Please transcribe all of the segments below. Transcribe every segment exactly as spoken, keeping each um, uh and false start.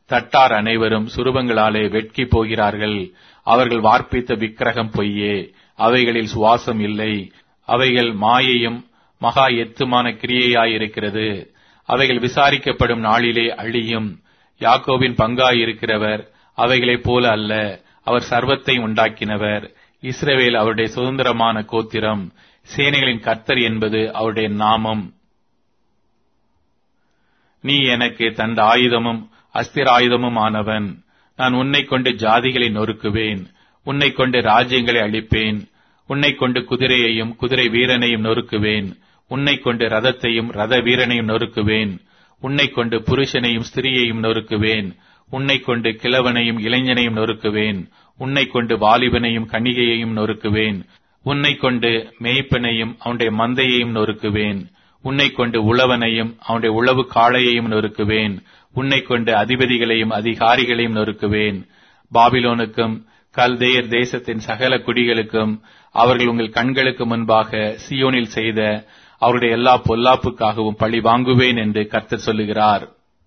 தட்டார் அனைவரும் சுரூபங்களாலே வெட்கி போகிறார்கள். அவர்கள் வார்ப்பித்த விக்கிரகம் பொய்யே, அவைகளில் சுவாசம் இல்லை. அவைகள் மாயையும் மகா எத்துமான கிரியையாயிருக்கிறது. அவைகள் விசாரிக்கப்படும் நாளிலே அழியும். யாக்கோபின் பங்காயிருக்கிறவர் அவைகளைப் போல அல்ல. அவர் சர்வத்தை உண்டாக்கினவர். இஸ்ரவேல் அவருடைய சுதந்திரமான கோத்திரம். சேனைகளின் கர்த்தர் என்பது அவருடைய நாமம். நீ எனக்கு தந்த ஆயுதமும் அஸ்திராயுதமும் ஆனவன். நான் உன்னை கொண்டு ஜாதிகளை நொறுக்குவேன். உன்னை கொண்டு ராஜ்யங்களை அழிப்பேன். உன்னை கொண்டு குதிரையையும் குதிரை வீரனையும் நொறுக்குவேன். உன்னை கொண்டு ரதத்தையும் ரத வீரனையும் நொறுக்குவேன். உன்னை கொண்டு புருஷனையும் ஸ்திரியையும் நொறுக்குவேன். உன்னை கொண்டு கிழவனையும் இளைஞனையும் நொறுக்குவேன். உன்னை கொண்டு வாலிபனையும் கன்னிகையையும் நொறுக்குவேன். உன்னை கொண்டு மேய்ப்பனையும் அவனுடைய மந்தையையும் நொறுக்குவேன். உன்னை கொண்டு உழவனையும் அவனுடைய உழவு காளையையும் நொறுக்குவேன். உன்னை கொண்டு அதிபதிகளையும் அதிகாரிகளையும் நொறுக்குவேன். பாபிலோனுக்கும் கல்தேயர் தேசத்தின் சகல குடிகளுக்கும் அவர்கள் உங்கள் கண்களுக்கு முன்பாக சியோனில் செய்த அவருடைய எல்லா பொல்லாப்புக்காகவும் பழி வாங்குவேன் என்று கர்த்தர் சொல்லுகிறார்.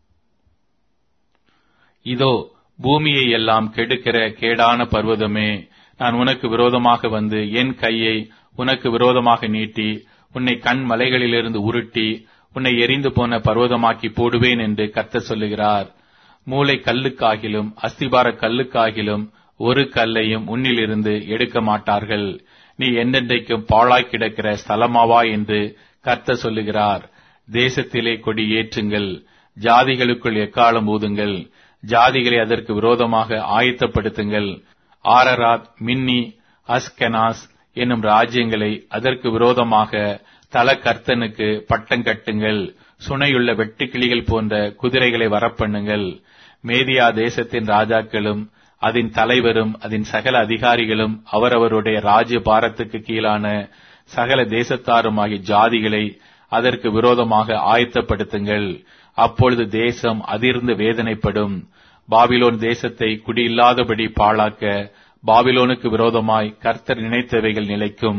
இதோ பூமியை எல்லாம் கெடுக்கிற கேடான பர்வதமே, நான் உனக்கு விரோதமாக வந்து என் கையை உனக்கு விரோதமாக நீட்டி உன்னை கண் மலைகளிலிருந்து உருட்டி உன்னை எரிந்து போன பர்வதமாக்கி போடுவேன் என்று கர்த்தர் சொல்லுகிறார். மூளை கல்லுக்காகிலும் அஸ்திபார கல்லுக்காகிலும் ஒரு கல்லையும் உன்னிலிருந்து எடுக்க மாட்டார்கள். நீ என்றென்றைக்கும் பாழாய் கிடக்கிற ஸ்தலமாவா என்று கர்த்தர் சொல்லுகிறார். தேசத்திலே கொடி ஏற்றுங்கள், ஜாதிகளுக்குள் எக்காலம் ஊதுங்கள், ஜாதிகளை அதற்கு விரோதமாக ஆயத்தப்படுத்துங்கள். ஆரராத், மின்னி, அஸ்கெனாஸ் என்னும் ராஜ்யங்களை அதற்கு விரோதமாக தல கர்த்தனுக்கு பட்டம் கட்டுங்கள். சுனையுள்ள வெட்டுக்கிளிகள் போன்ற குதிரைகளை வரப்பண்ணுங்கள். மேதியா தேசத்தின் ராஜாக்களும் அதன் தலைவரும் அதன் சகல அதிகாரிகளும் அவரவருடைய ராஜ்ய பாரத்துக்கு கீழான சகல தேசத்தாருமாகிய ஜாதிகளை அதற்கு விரோதமாக ஆயத்தப்படுத்துங்கள். அப்பொழுது தேசம் அதிர்ந்து வேதனைப்படும். பாபிலோன் தேசத்தை குடியில்லாதபடி பாழாக்க பாபிலோனுக்கு விரோதமாய் கர்த்தர் நினைத்தவைகள் நிலைக்கும்.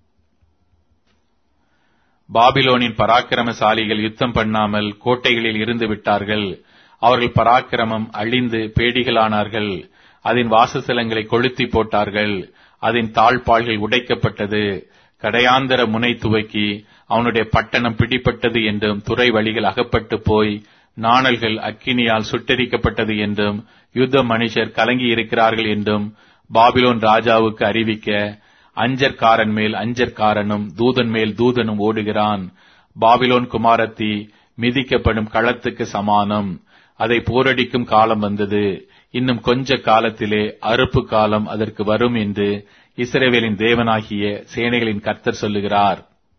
பாபிலோனின் பராக்கிரமசாலிகள் யுத்தம் பண்ணாமல் கோட்டைகளில் இருந்து விட்டார்கள். அவர்கள் பராக்கிரமம் அழிந்து பேடிகளானார்கள். அதன் வாசஸ்தலங்களை கொளுத்தி போட்டார்கள். அதன் தாழ்பாள்கள் உடைக்கப்பட்டது. கடையாந்தர முனை துவக்கி அவனுடைய பட்டணம் பிடிப்பட்டது என்றும் துறை வழிகள் அகப்பட்டு போய் நாணல்கள் அக்கினியால் சுட்டெரிக்கப்பட்டது என்றும் யுத்த மனுஷர் கலங்கி இருக்கிறார்கள் என்றும் பாபிலோன் ராஜாவுக்கு அறிவிக்க அஞ்சற்காரன் மேல் அஞ்சற்காரனும் தூதன் மேல் தூதனும் ஓடுகிறான். பாபிலோன் குமாரத்தி மிதிக்கப்படும் களத்துக்கு சமானம். அதை போரடிக்கும் காலம் வந்தது. இன்னும் கொஞ்ச காலத்திலே அறுப்பு காலம் அதற்கு வரும் என்று இஸ்ரவேலின் தேவனாகிய சேனைகளின் கர்த்தர் சொல்லுகிறார்.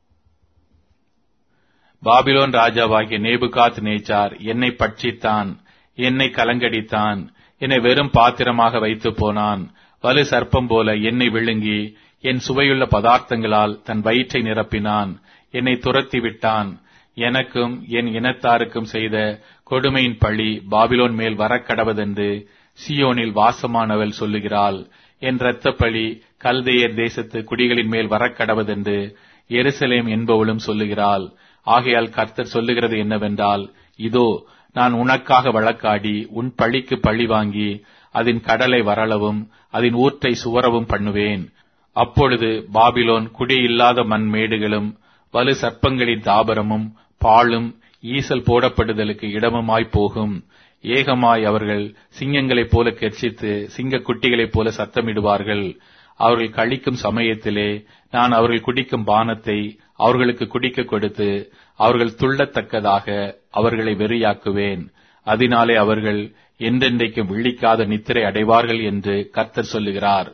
பாபிலோன் ராஜாவாகிய நேபுகாத் நேச்சார் என்னை பட்சித்தான், என்னை கலங்கடித்தான், என்னை வெறும் பாத்திரமாக வைத்து போனான். வலு சர்ப்பம் போல என்னை விழுங்கி என் சுவையுள்ள பதார்த்தங்களால் தன் வயிற்றை நிரப்பினான். என்னை துரத்தி விட்டான். எனக்கும் என் இனத்தாருக்கும் செய்த கொடுமையின் பழி பாபிலோன் மேல் வரக்கடவதென்று சியோனில் வாசமானவள் சொல்லுகிறாள். என் இரத்த பழி கல்தேயர் தேசத்து குடிகளின் மேல் வரக்கடவதென்று எருசலேம் என்பவளும் சொல்லுகிறாள். ஆகையால் கர்த்தர் சொல்லுகிறது என்னவென்றால், இதோ நான் உனக்காக வழக்காடி உன் பழிக்கு பழி வாங்கி அதன் கடலை வரளவும் அதன் ஊற்றை சுவரவும் பண்ணுவேன். அப்பொழுது பாபிலோன் குடியில்லாத மண்மேடுகளும் வலு சர்ப்பங்களின் தாபரமும் பாழும் ஈசல் போடப்படுதலுக்கு இடமுமாய் போகும். ஏகமாய் அவர்கள் சிங்கங்களைப் போல கெர்ச்சித்து சிங்க குட்டிகளைப் போல சத்தமிடுவார்கள். அவர்கள் கழிக்கும் சமயத்திலே நான் அவர்கள் குடிக்கும் பானத்தை அவர்களுக்கு குடிக்க கொடுத்து அவர்கள் துள்ளத்தக்கதாக அவர்களை வெறியாக்குவேன். அதனாலே அவர்கள் என்றென்றைக்கும் விழிக்காத நித்திரை அடைவார்கள் என்று கர்த்தர் சொல்லுகிறார்.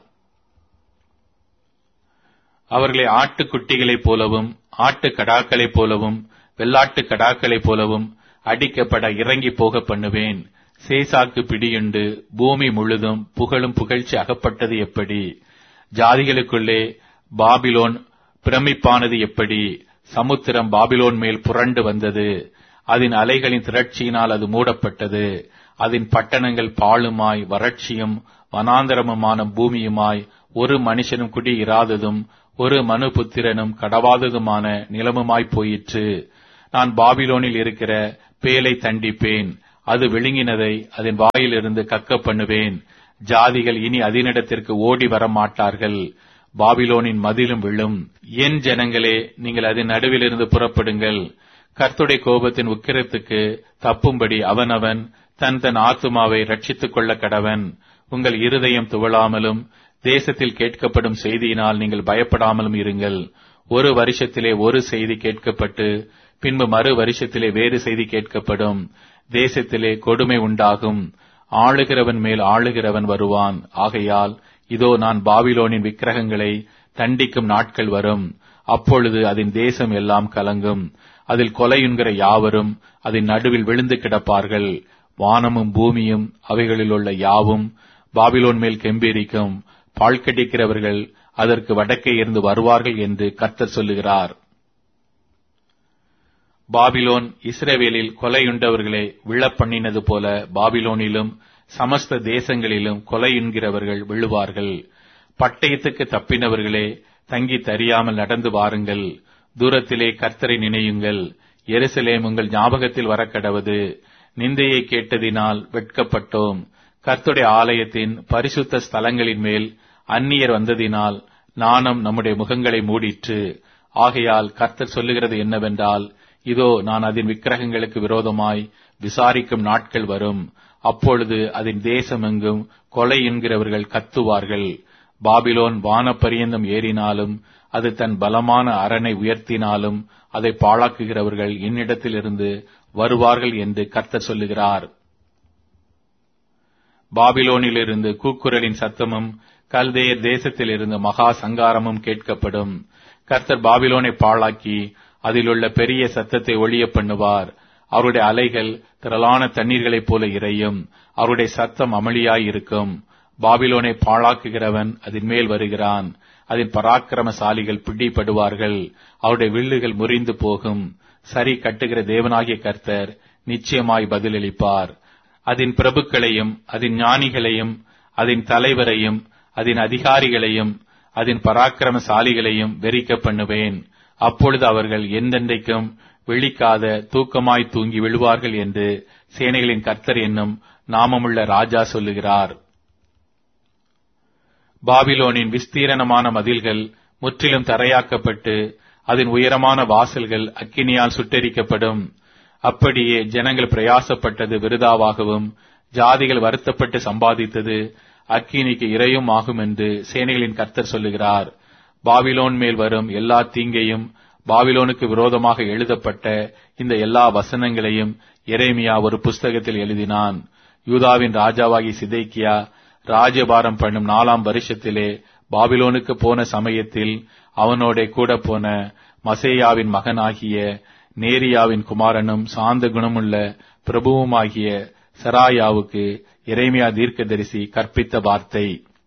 அவர்களை ஆட்டுக்குட்டிகளைப் போலவும் ஆட்டு கடாக்களைப் போலவும் வெள்ளாட்டு கடாக்களைப் போலவும் அடிக்கப்பட இறங்கி போக பண்ணுவேன். சேசாக்கு பிடியுண்டு பூமி முழுதும் புகழும் புகழ்ச்சி அகப்பட்டது எப்படி? ஜாதிகளுக்குள்ளே பாபிலோன் பிரமிப்பானது எப்படி? சமுத்திரம் பாபிலோன் மேல் புரண்டு வந்தது. அதன் அலைகளின் திரட்சியினால் அது மூடப்பட்டது. அதன் பட்டணங்கள் பாழுமாய் வறட்சியும் வனாந்தரமுமான பூமியுமாய் ஒரு மனுஷனும் குடி இராததும் ஒரு மனு புத்திரனும் கடவாததுமான நிலமுமாய் போயிற்று. நான் பாபிலோனில் இருக்கிற பேலை தண்டிப்பேன். அது விழுங்கினதை அதன் வாயிலிருந்து கக்க பண்ணுவேன். ஜாதிகள் இனி அதனிடத்திற்கு ஓடி வர மாட்டார்கள். பாபிலோனின் மதிலும் விழும். என் ஜனங்களே, நீங்கள் அதன் நடுவிலிருந்து புறப்படுங்கள். கர்த்தருடைய கோபத்தின் உக்கிரத்துக்கு தப்பும்படி அவனவன் தன் தன் ஆத்துமாவை ரட்சித்துக் கொள்ள கடவன். உங்கள் இருதயம் துவளாமலும் தேசத்தில் கேட்கப்படும் செய்தியினால் நீங்கள் பயப்படாமலும் இருங்கள். ஒரு வருஷத்திலே ஒரு செய்தி கேட்கப்பட்டு பின்பு மறு வருஷத்திலே வேறு செய்தி கேட்கப்படும். தேசத்திலே கொடுமை உண்டாகும். ஆளுகிறவன் மேல் ஆளுகிறவன் வருவான். ஆகையால் இதோ நான் பாபிலோனின் விக்கிரகங்களை தண்டிக்கும் நாட்கள் வரும். அப்பொழுது அதன் தேசம் எல்லாம் கலங்கும். அதில் கொலையுண்கிற யாவரும் அதன் நடுவில் விழுந்து கிடப்பார்கள். வானமும் பூமியும் அவைகளில் உள்ள யாவும் பாபிலோன் மேல் கெம்பீரிக்கும். பாழ்கடிக்கிறவர்கள் அதற்கு வடக்கே இருந்து வருவார்கள் என்று கர்த்தர் சொல்லுகிறார். பாபிலோன் இஸ்ரவேலில் கொலையுண்டவர்களை விழப்பண்ணினது போல பாபிலோனிலும் சமஸ்த தேசங்களிலும் கொலையுண்கிறவர்கள் விழுவார்கள். பட்டயத்துக்கு தப்பினவர்களே, தங்கி தறியாமல் நடந்து வாருங்கள். தூரத்திலே கர்த்தரை நினையுங்கள். எருசலேம் உங்கள் ஞாபகத்தில் வரக்கடவது. நிந்தையை கேட்டதினால் வெட்கப்பட்டோம். கர்த்தருடைய ஆலயத்தின் பரிசுத்த ஸ்தலங்களின் மேல் அந்நியர் வந்ததினால் நாணம் நம்முடைய முகங்களை மூடிற்று. ஆகையால் கர்த்தர் சொல்லுகிறது என்னவென்றால், இதோ நான் அதன் விக்கிரகங்களுக்கு விரோதமாய் விசாரிக்கும் நாட்கள் வரும். அப்பொழுது அதன் தேசமெங்கும் கொலை என்கிறவர்கள் கத்துவார்கள். பாபிலோன் வானப்பரியந்தம் ஏறினாலும் அது தன் பலமான அரணை உயர்த்தினாலும் அதை பாழாக்குகிறவர்கள் என்னிடத்திலிருந்து வருவார்கள் என்று கர்த்தர் சொல்லுகிறார். பாபிலோனிலிருந்து கூக்குரலின் சத்தமும் கல்தேயர் தேசத்திலிருந்து மகா சங்காரமும் கேட்கப்படும். கர்த்தர் பாபிலோனை பாழாக்கி அதிலுள்ள பெரிய சத்தத்தை ஒழிய பண்ணுவார். அவருடைய அலைகள் திரளான தண்ணீர்களைப் போல இறையும். அவருடைய சத்தம் அமளியாயிருக்கும். பாபிலோனை பாழாக்குகிறவன் அதன் மேல் வருகிறான். அதன் பராக்கிரமசாலிகள் பிடிபடுவார்கள். அவருடைய வில்லுகள் முறிந்து போகும். சரி கட்டுகிற தேவனாகிய கர்த்தர் நிச்சயமாய் பதிலளிப்பார். அதன் பிரபுக்களையும் அதன் ஞானிகளையும் அதன் தலைவரையும் அதன் அதிகாரிகளையும் அதன் பராக்கிரமசாலிகளையும் வெறிக்க பண்ணுவேன். அப்பொழுது அவர்கள் எந்தெந்தைக்கும் விழிக்காத தூக்கமாய் தூங்கி விழுவார்கள் என்று சேனைகளின் கர்த்தர் என்னும் நாமமுள்ள ராஜா சொல்லுகிறார். பாபிலோனின் விஸ்தீரணமான மதில்கள் முற்றிலும் தரையாக்கப்பட்டு அதன் உயரமான வாசல்கள் அக்கினியால் சுட்டெரிக்கப்படும். அப்படியே ஜனங்கள் பிரயாசப்பட்டது விருதாவாகவும் ஜாதிகள் வருத்தப்பட்டு சம்பாதித்தது அக்கினிக்கு இரையும் ஆகும் என்று சேனைகளின் கர்த்தர் சொல்லுகிறார். பாபிலோன் மேல் வரும் எல்லா தீங்கையும் பாபிலோனுக்கு விரோதமாக எழுதப்பட்ட இந்த எல்லா வசனங்களையும் எரேமியா ஒரு புஸ்தகத்தில் எழுதினான். யூதாவின் ராஜாவாகி சிதேக்கியா ராஜபாரம் பண்ணும் நாலாம் வருஷத்திலே பாபிலோனுக்கு போன சமயத்தில் அவனோட கூட போன மசேயாவின் மகனாகிய நேரியாவின் குமாரனும் சாந்த குணமுள்ள பிரபுவுமாகிய செராயாவுக்கு எரேமியா தீர்க்கதரிசி கற்பித்த வார்த்தை.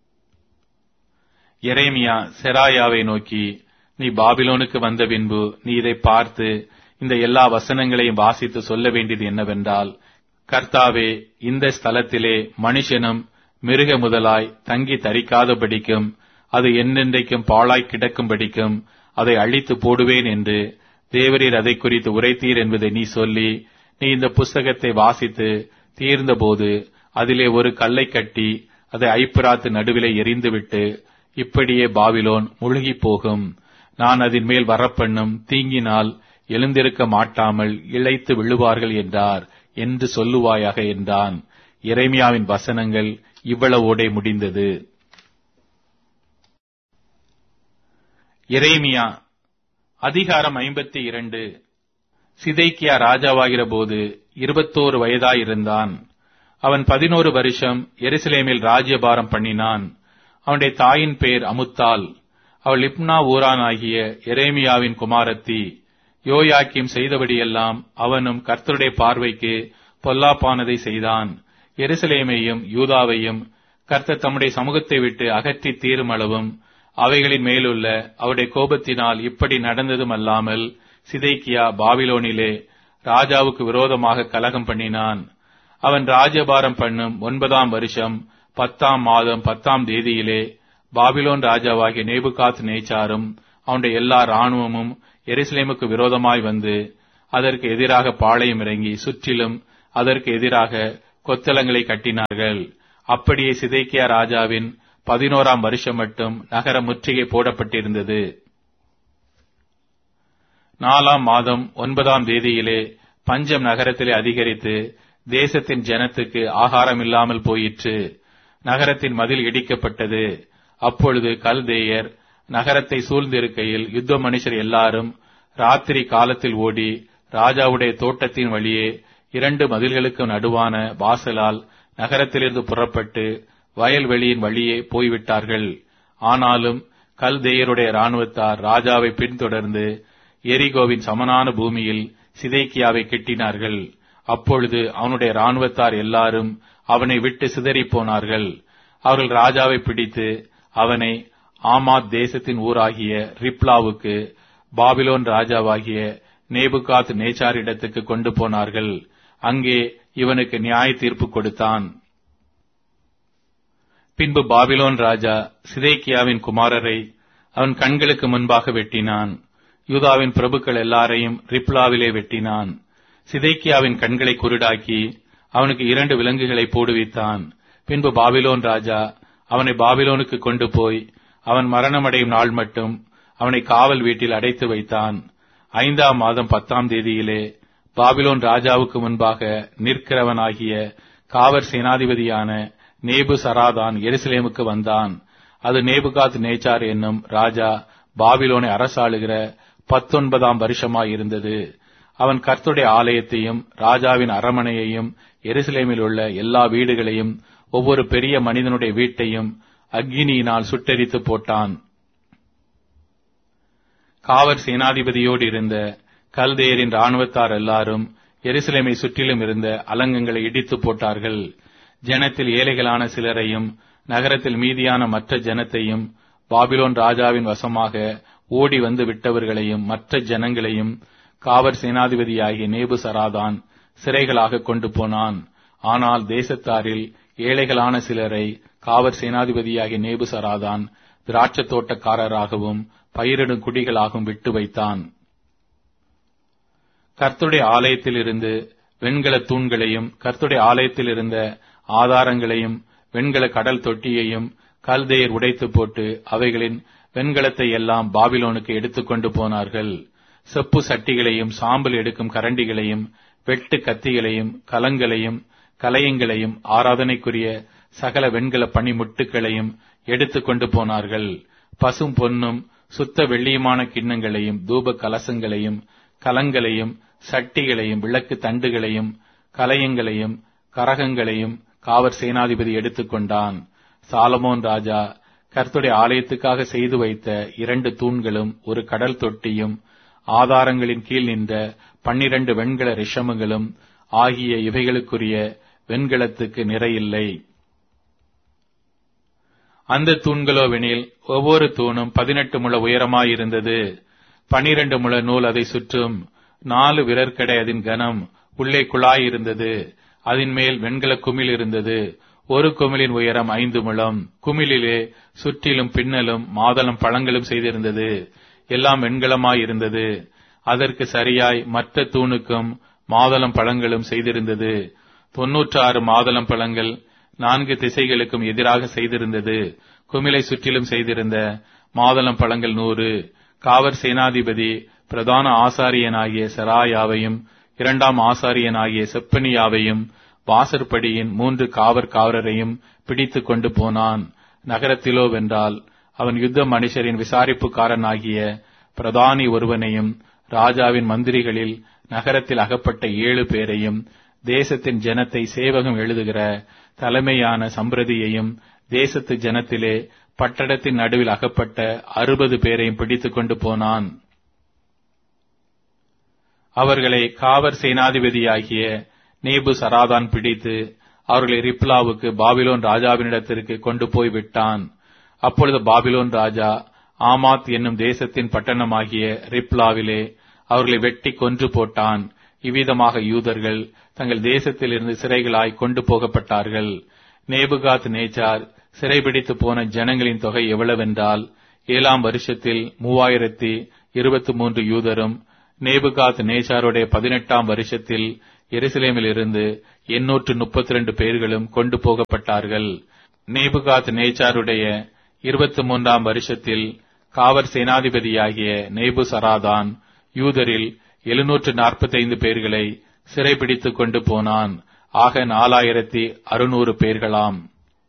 எரேமியா செராயாவை நோக்கி, நீ பாபிலோனுக்கு வந்த பின்பு நீ இதை பார்த்து இந்த எல்லா வசனங்களையும் வாசித்து சொல்ல வேண்டியது என்னவென்றால், கர்த்தாவே, இந்த ஸ்தலத்திலே மனுஷனும் மிருக முதலாய் தங்கி தரிக்காதபடிக்கும் அது என்னென்றைக்கும் பாழாய் கிடக்கும்படிக்கும் அதை அழித்து போடுவேன் என்று தேவரீர் அதை குறித்து உரைத்தீர் என்பதை நீ சொல்லி, நீ இந்த புஸ்தகத்தை வாசித்து தீர்ந்தபோது அதிலே ஒரு கல்லை கட்டி அதை ஐப்பிராத்து நடுவிலே எறிந்துவிட்டு, இப்படியே பாபிலோன் முழுகி போகும். நான் அதன் மேல் வரப்பண்ணும் தீங்கினால் எழுந்திருக்க மாட்டாமல் இளைத்து விழுவார்கள் என்றார் என்று சொல்லுவாயாக என்றான். எரேமியாவின் வசனங்கள் இவ்வளவோடே முடிந்தது. எரேமியா அதிகாரம் ஐம்பத்தி இரண்டு. சிதேக்கியா ராஜாவாகிற போது இருபத்தோரு வயதாயிருந்தான். அவன் பதினோரு வருஷம் எருசலேமில் ராஜ்யபாரம் பண்ணினான். அவனுடைய தாயின் பேர் அமுத்தாள். அவள் லிப்னா ஊரானாகிய எரேமியாவின் குமாரத்தி. யோயாக்கிம் செய்தபடியெல்லாம் அவனும் கர்த்தருடைய பார்வைக்கு பொல்லாப்பானதை செய்தான். எருசலேமையும் யூதாவையும் கர்த்தர் தம்முடைய சமூகத்தை விட்டு அகற்றி தீருமளவும் அவைகளின் மேலுள்ள அவருடைய கோபத்தினால் இப்படி நடந்ததும் அல்லாமல் சிதேக்கியா பாபிலோனிலே ராஜாவுக்கு விரோதமாக கலகம் பண்ணினான். அவன் ராஜபாரம் பண்ணும் ஒன்பதாம் வருஷம் பத்தாம் மாதம் பத்தாம் தேதியிலே பாபிலோன் ராஜாவாகிய நேபுகாத் நேச்சாரும் அவனுடைய எல்லா இராணுவமும் எருசலேமுக்கு விரோதமாய் வந்து அதற்கு எதிராக பாளையம் இறங்கி சுற்றிலும் அதற்கு எதிராக கொத்தளங்களை கட்டினார்கள். அப்படியே சிதேக்கியா ராஜாவின் பதினோராம் வருஷம் மட்டும் நகரம் முற்றுகை போடப்பட்டிருந்தது. நாலாம் மாதம் ஒன்பதாம் தேதியிலே பஞ்சம் நகரத்திலே அதிகரித்து தேசத்தின் ஜனத்துக்கு ஆகாரம் இல்லாமல் போயிற்று. நகரத்தின் மதில் இடிக்கப்பட்டது. அப்பொழுது கல்தேயர் நகரத்தை சூழ்ந்திருக்கையில் யுத்த மனுஷர் எல்லாரும் ராத்திரி காலத்தில் ஓடி ராஜாவுடைய தோட்டத்தின் வழியே இரண்டு மதில்களுக்கு நடுவான வாசலால் நகரத்திலிருந்து புறப்பட்டு வயல்வெளியின் வழியே போய்விட்டார்கள். ஆனாலும் கல்தேயருடைய இராணுவத்தார் ராஜாவை பின்தொடர்ந்து எரிகோவின் சமனான பூமியில் சிதேக்கியாவை கெட்டினார்கள். அப்பொழுது அவனுடைய இராணுவத்தார் எல்லாரும் அவனை விட்டு சிதறிப் போனார்கள். அவர்கள் ராஜாவை பிடித்து அவனை ஆமாத் தேசத்தின் ஊராகிய ரிப்லாவுக்கு பாபிலோன் ராஜாவாகிய நேபுகாத் நேச்சாரிடத்துக்கு கொண்டு போனார்கள். அங்கே இவனுக்கு நியாய தீர்ப்பு கொடுத்தான். பின்பு பாபிலோன் ராஜா சிதேக்கியாவின் குமாரரை அவன் கண்களுக்கு முன்பாக வெட்டினான். யூதாவின் பிரபுக்கள் எல்லாரையும் ரிப்லாவிலே வெட்டினான். சிதேக்கியாவின் கண்களை குருடாக்கி அவனுக்கு இரண்டு விலங்குகளை போடுவித்தான். பின்பு பாபிலோன் ராஜா அவனை பாபிலோனுக்கு கொண்டு போய் அவன் மரணமடையும் நாள் மட்டும் அவனை காவல் வீட்டில் அடைத்து வைத்தான். ஐந்தாம் மாதம் பத்தாம் தேதியிலே பாபிலோன் ராஜாவுக்கு முன்பாக நிற்கிறவனாகிய காவற் சேனாதிபதியான நேபு சராதான் எருசலேமுக்கு வந்தான். அது நேபுகாத் நேச்சார் என்னும் ராஜா பாபிலோனை அரசாளுகிற பத்தொன்பதாம் வருஷமாயிருந்தது. அவன் கர்த்தருடைய ஆலயத்தையும் ராஜாவின் அரமனையையும் எருசலேமில் உள்ள எல்லா வீடுகளையும் ஒவ்வொரு பெரிய மனிதனுடைய வீட்டையும் அக்கினியினால் சுட்டெரித்து போட்டான். காவற் சேனாதிபதியோடு இருந்த கல்தேயரின் இராணுவத்தார் எல்லாரும் எருசலேமை சுற்றிலும் இருந்த அலங்கங்களை இடித்து போட்டார்கள். ஜனத்தில் ஏழைகளான சிலரையும் நகரத்தில் மீதியான மற்ற ஜனத்தையும் பாபிலோன் ராஜாவின் வசமாக ஓடி வந்து விட்டவர்களையும் மற்ற ஜனங்களையும் காவற் சேனாதிபதியாகிய நேபு சராதான் சிறைகளாக கொண்டு போனான். ஆனால் தேசத்தாரில் ஏழைகளான சிலரை காவற் சேனாதிபதியாகிய நேபு சராதான் திராட்சை தோட்டக்காரராகவும் பயிரிடும் குடிகளாகவும் விட்டு வைத்தான். கர்த்தருடைய ஆலயத்தில் இருந்து வெண்கல தூண்களையும் கர்த்தருடைய ஆலயத்தில் இருந்த ஆதாரங்களையும் வெண்கல கடல் தொட்டியையும் கல்தேயர் உடைத்து போட்டு அவைகளின் வெண்கலத்தை எல்லாம் பாபிலோனுக்கு எடுத்துக்கொண்டு போனார்கள். செப்பு சட்டிகளையும் சாம்பல் எடுக்கும் கரண்டிகளையும் வெட்டு கத்திகளையும் கலங்களையும் கலயங்களையும் ஆராதனைக்குரிய சகல வெண்கல பனிமுட்டுகளையும் எடுத்துக்கொண்டு போனார்கள். பசும் பொன்னும் சுத்த வெள்ளியுமான கிண்ணங்களையும் தூப கலசங்களையும் கலங்களையும் சட்டிகளையும் விளக்கு தண்டுகளையும் கலயங்களையும் கரகங்களையும் காவற் சேனாதிபதி எடுத்துக்கொண்டான். சாலமோன் ராஜா கர்த்தருடைய ஆலயத்துக்காக செய்து வைத்த இரண்டு தூண்களும் ஒரு கடல் தொட்டியும் ஆதாரங்களின் கீழ் நின்ற பன்னிரண்டு வெண்கல ரிஷமுகளும் ஆகிய இவைகளுக்குரிய வெண்கலத்துக்கு நிறையில்லை. அந்த தூண்களோவெனில் ஒவ்வொரு தூணும் பதினெட்டு முழ உயரமாயிருந்தது. பனிரண்டு முழ நூல் அதை சுற்றும். நாலு விரற்கடை அதன் கனம். உள்ளே குழாய் இருந்தது. அதன் மேல் வெண்கல குமிழ் இருந்தது. ஒரு குமிழின் உயரம் ஐந்து முழம். குமிழிலே சுற்றிலும் பின்னலும் மாதளம் பழங்களும் செய்திருந்தது. எல்லாம் வெண்கலமாயிருந்தது. அதற்கு சரியாய் மற்ற தூணுக்கும் மாதளம் பழங்களும் செய்திருந்தது. தொன்னூற்று ஆறு மாதளம் பழங்கள் நான்கு திசைகளுக்கும் எதிராக செய்திருந்தது. குமிழை சுற்றிலும் செய்திருந்த மாதளம் பழங்கள் நூறு. காவற் சேனாதிபதி பிரதான ஆசாரியனாகிய செராயாவையும் இரண்டாம் ஆசாரியனாகிய செப்பனியாவையும் வாசற்படியின் மூன்று காவற்காவலரையும் பிடித்து கொண்டு போனான். நகரத்திலோ வென்றால் அவன் யுத்த மனுஷரின் விசாரிப்புக்காரனாகிய பிரதானி ஒருவனையும் ராஜாவின் மந்திரிகளில் நகரத்தில் அகப்பட்ட ஏழு பேரையும் தேசத்தின் ஜனத்தை சேவகம் எழுதுகிற தலைமையான சம்பிரதியையும் தேசத்து ஜனத்திலே பட்டணத்தின் நடுவில் அகப்பட்ட அறுபது பேரையும் பிடித்துக் கொண்டு போனான். அவர்களை காவற் சேனாதிபதியாகிய நேபு சராதான் பிடித்து அவர்களை ரிப்லாவுக்கு பாபிலோன் ராஜாவினிடத்திற்கு கொண்டு போய் விட்டான். அப்பொழுது பாபிலோன் ராஜா ஆமாத் என்னும் தேசத்தின் பட்டணமாகிய ரிப்லாவிலே அவர்களை வெட்டி கொன்று போட்டான். இவ்விதமாக யூதர்கள் தங்கள் தேசத்திலிருந்து சிறைகளாய் கொண்டு போகப்பட்டார்கள். நேபுகாத் நேச்சார் சிறைபிடித்து போன ஜனங்களின் தொகை எவ்வளவென்றால் ஏழாம் வருஷத்தில் மூவாயிரத்தி இருபத்தி மூன்று யூதரும் நேபுகாத் நேச்சாருடைய பதினெட்டாம் வருஷத்தில் எருசலேமில் இருந்து எண்ணூற்று முப்பத்தி இரண்டு பேர்களும் கொண்டு போகப்பட்டார்கள். நேபுகாத் நேச்சாருடைய இருபத்தி மூன்றாம் வருஷத்தில் காவற் சேனாதிபதியாகிய நேபுசராதான் யூதரில் எழுநூற்று நாற்பத்தி ஐந்து பேர்களை சிறைபிடித்துக் கொண்டு போனான். ஆக நாலாயிரத்தி அறுநூறு பேர்களாம்.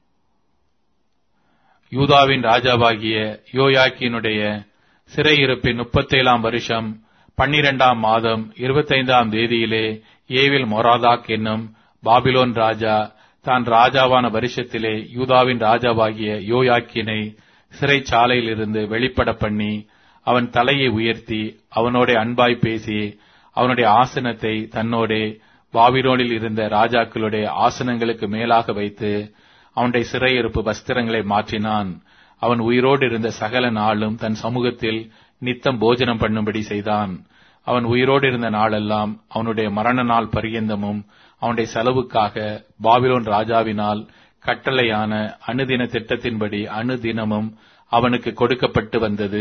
யூதாவின் ராஜாவாகிய யோயாக்கீனுடைய சிறையிருப்பின் முப்பத்தேழாம் வருஷம் பன்னிரண்டாம் மாதம் இருபத்தைந்தாம் தேதியிலே ஏவில் மொராதாக் என்னும் பாபிலோன் ராஜா தான் ராஜாவான வருஷத்திலே யூதாவின் ராஜாவாகிய யோயாக்கீனை சிறைச்சாலையில் இருந்து வெளிப்பட பண்ணி அவன் தலையை உயர்த்தி அவனோட அன்பாய் பேசி அவனுடைய ஆசனத்தை தன்னோடே பாபிலோனில் இருந்த ராஜாக்களுடைய ஆசனங்களுக்கு மேலாக வைத்து அவனுடைய சிறையிருப்பு வஸ்திரங்களை மாற்றினான். அவன் உயிரோடு இருந்த சகல நாளும் தன் சமூகத்தில் நித்தம் போஜனம் பண்ணும்படி செய்தான். அவன் உயிரோடு இருந்த நாளெல்லாம் அவனுடைய மரண நாள் பரியந்தமும் அவனுடைய செலவுக்காக பாபிலோன் ராஜாவினால் கட்டளையான அனுதின திட்டத்தின்படி அனுதினமும் அவனுக்கு கொடுக்கப்பட்டு வந்தது.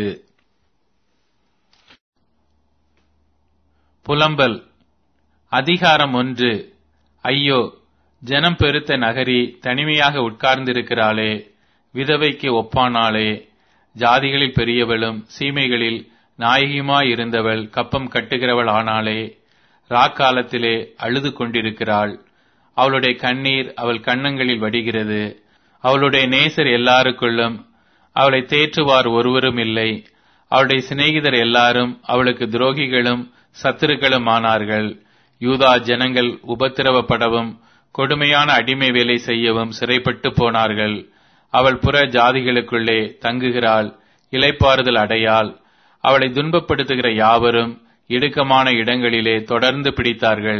புலம்பல். அதிகாரம் ஒன்று. ஐயோ, ஜனம் பெருத்த நகரி தனிமையாக உட்கார்ந்திருக்கிறாளே, விதவைக்கு ஒப்பானாளே. ஜாதிகளில் பெரியவளும் சீமைகளில் நாயகியுமாயிருந்தவள் கப்பம் கட்டுகிறவள் ஆனாளே. ராக்காலத்திலே அழுது கொண்டிருக்கிறாள். அவளுடைய கண்ணீர் அவள் கன்னங்களில் வடிகிறது. அவளுடைய நேசர் எல்லாருக்குள்ளும் அவளை தேற்றுவார் ஒருவரும் இல்லை. அவளுடைய சிநேகிதர் எல்லாரும் அவளுக்கு துரோகிகளும் சத்துருக்களும் ஆனார்கள். யூதா ஜனங்கள் உபத்திரவப்படவும் கொடுமையான அடிமை வேலை செய்யவும் சிறைப்பட்டு போனார்கள். அவள் புற ஜாதிகளுக்குள்ளே தங்குகிறாள், இளைப்பாறுதல் அடையாள். அவளை துன்பப்படுத்துகிற யாவரும் இடுக்கமான இடங்களிலே தொடர்ந்து பிடித்தார்கள்.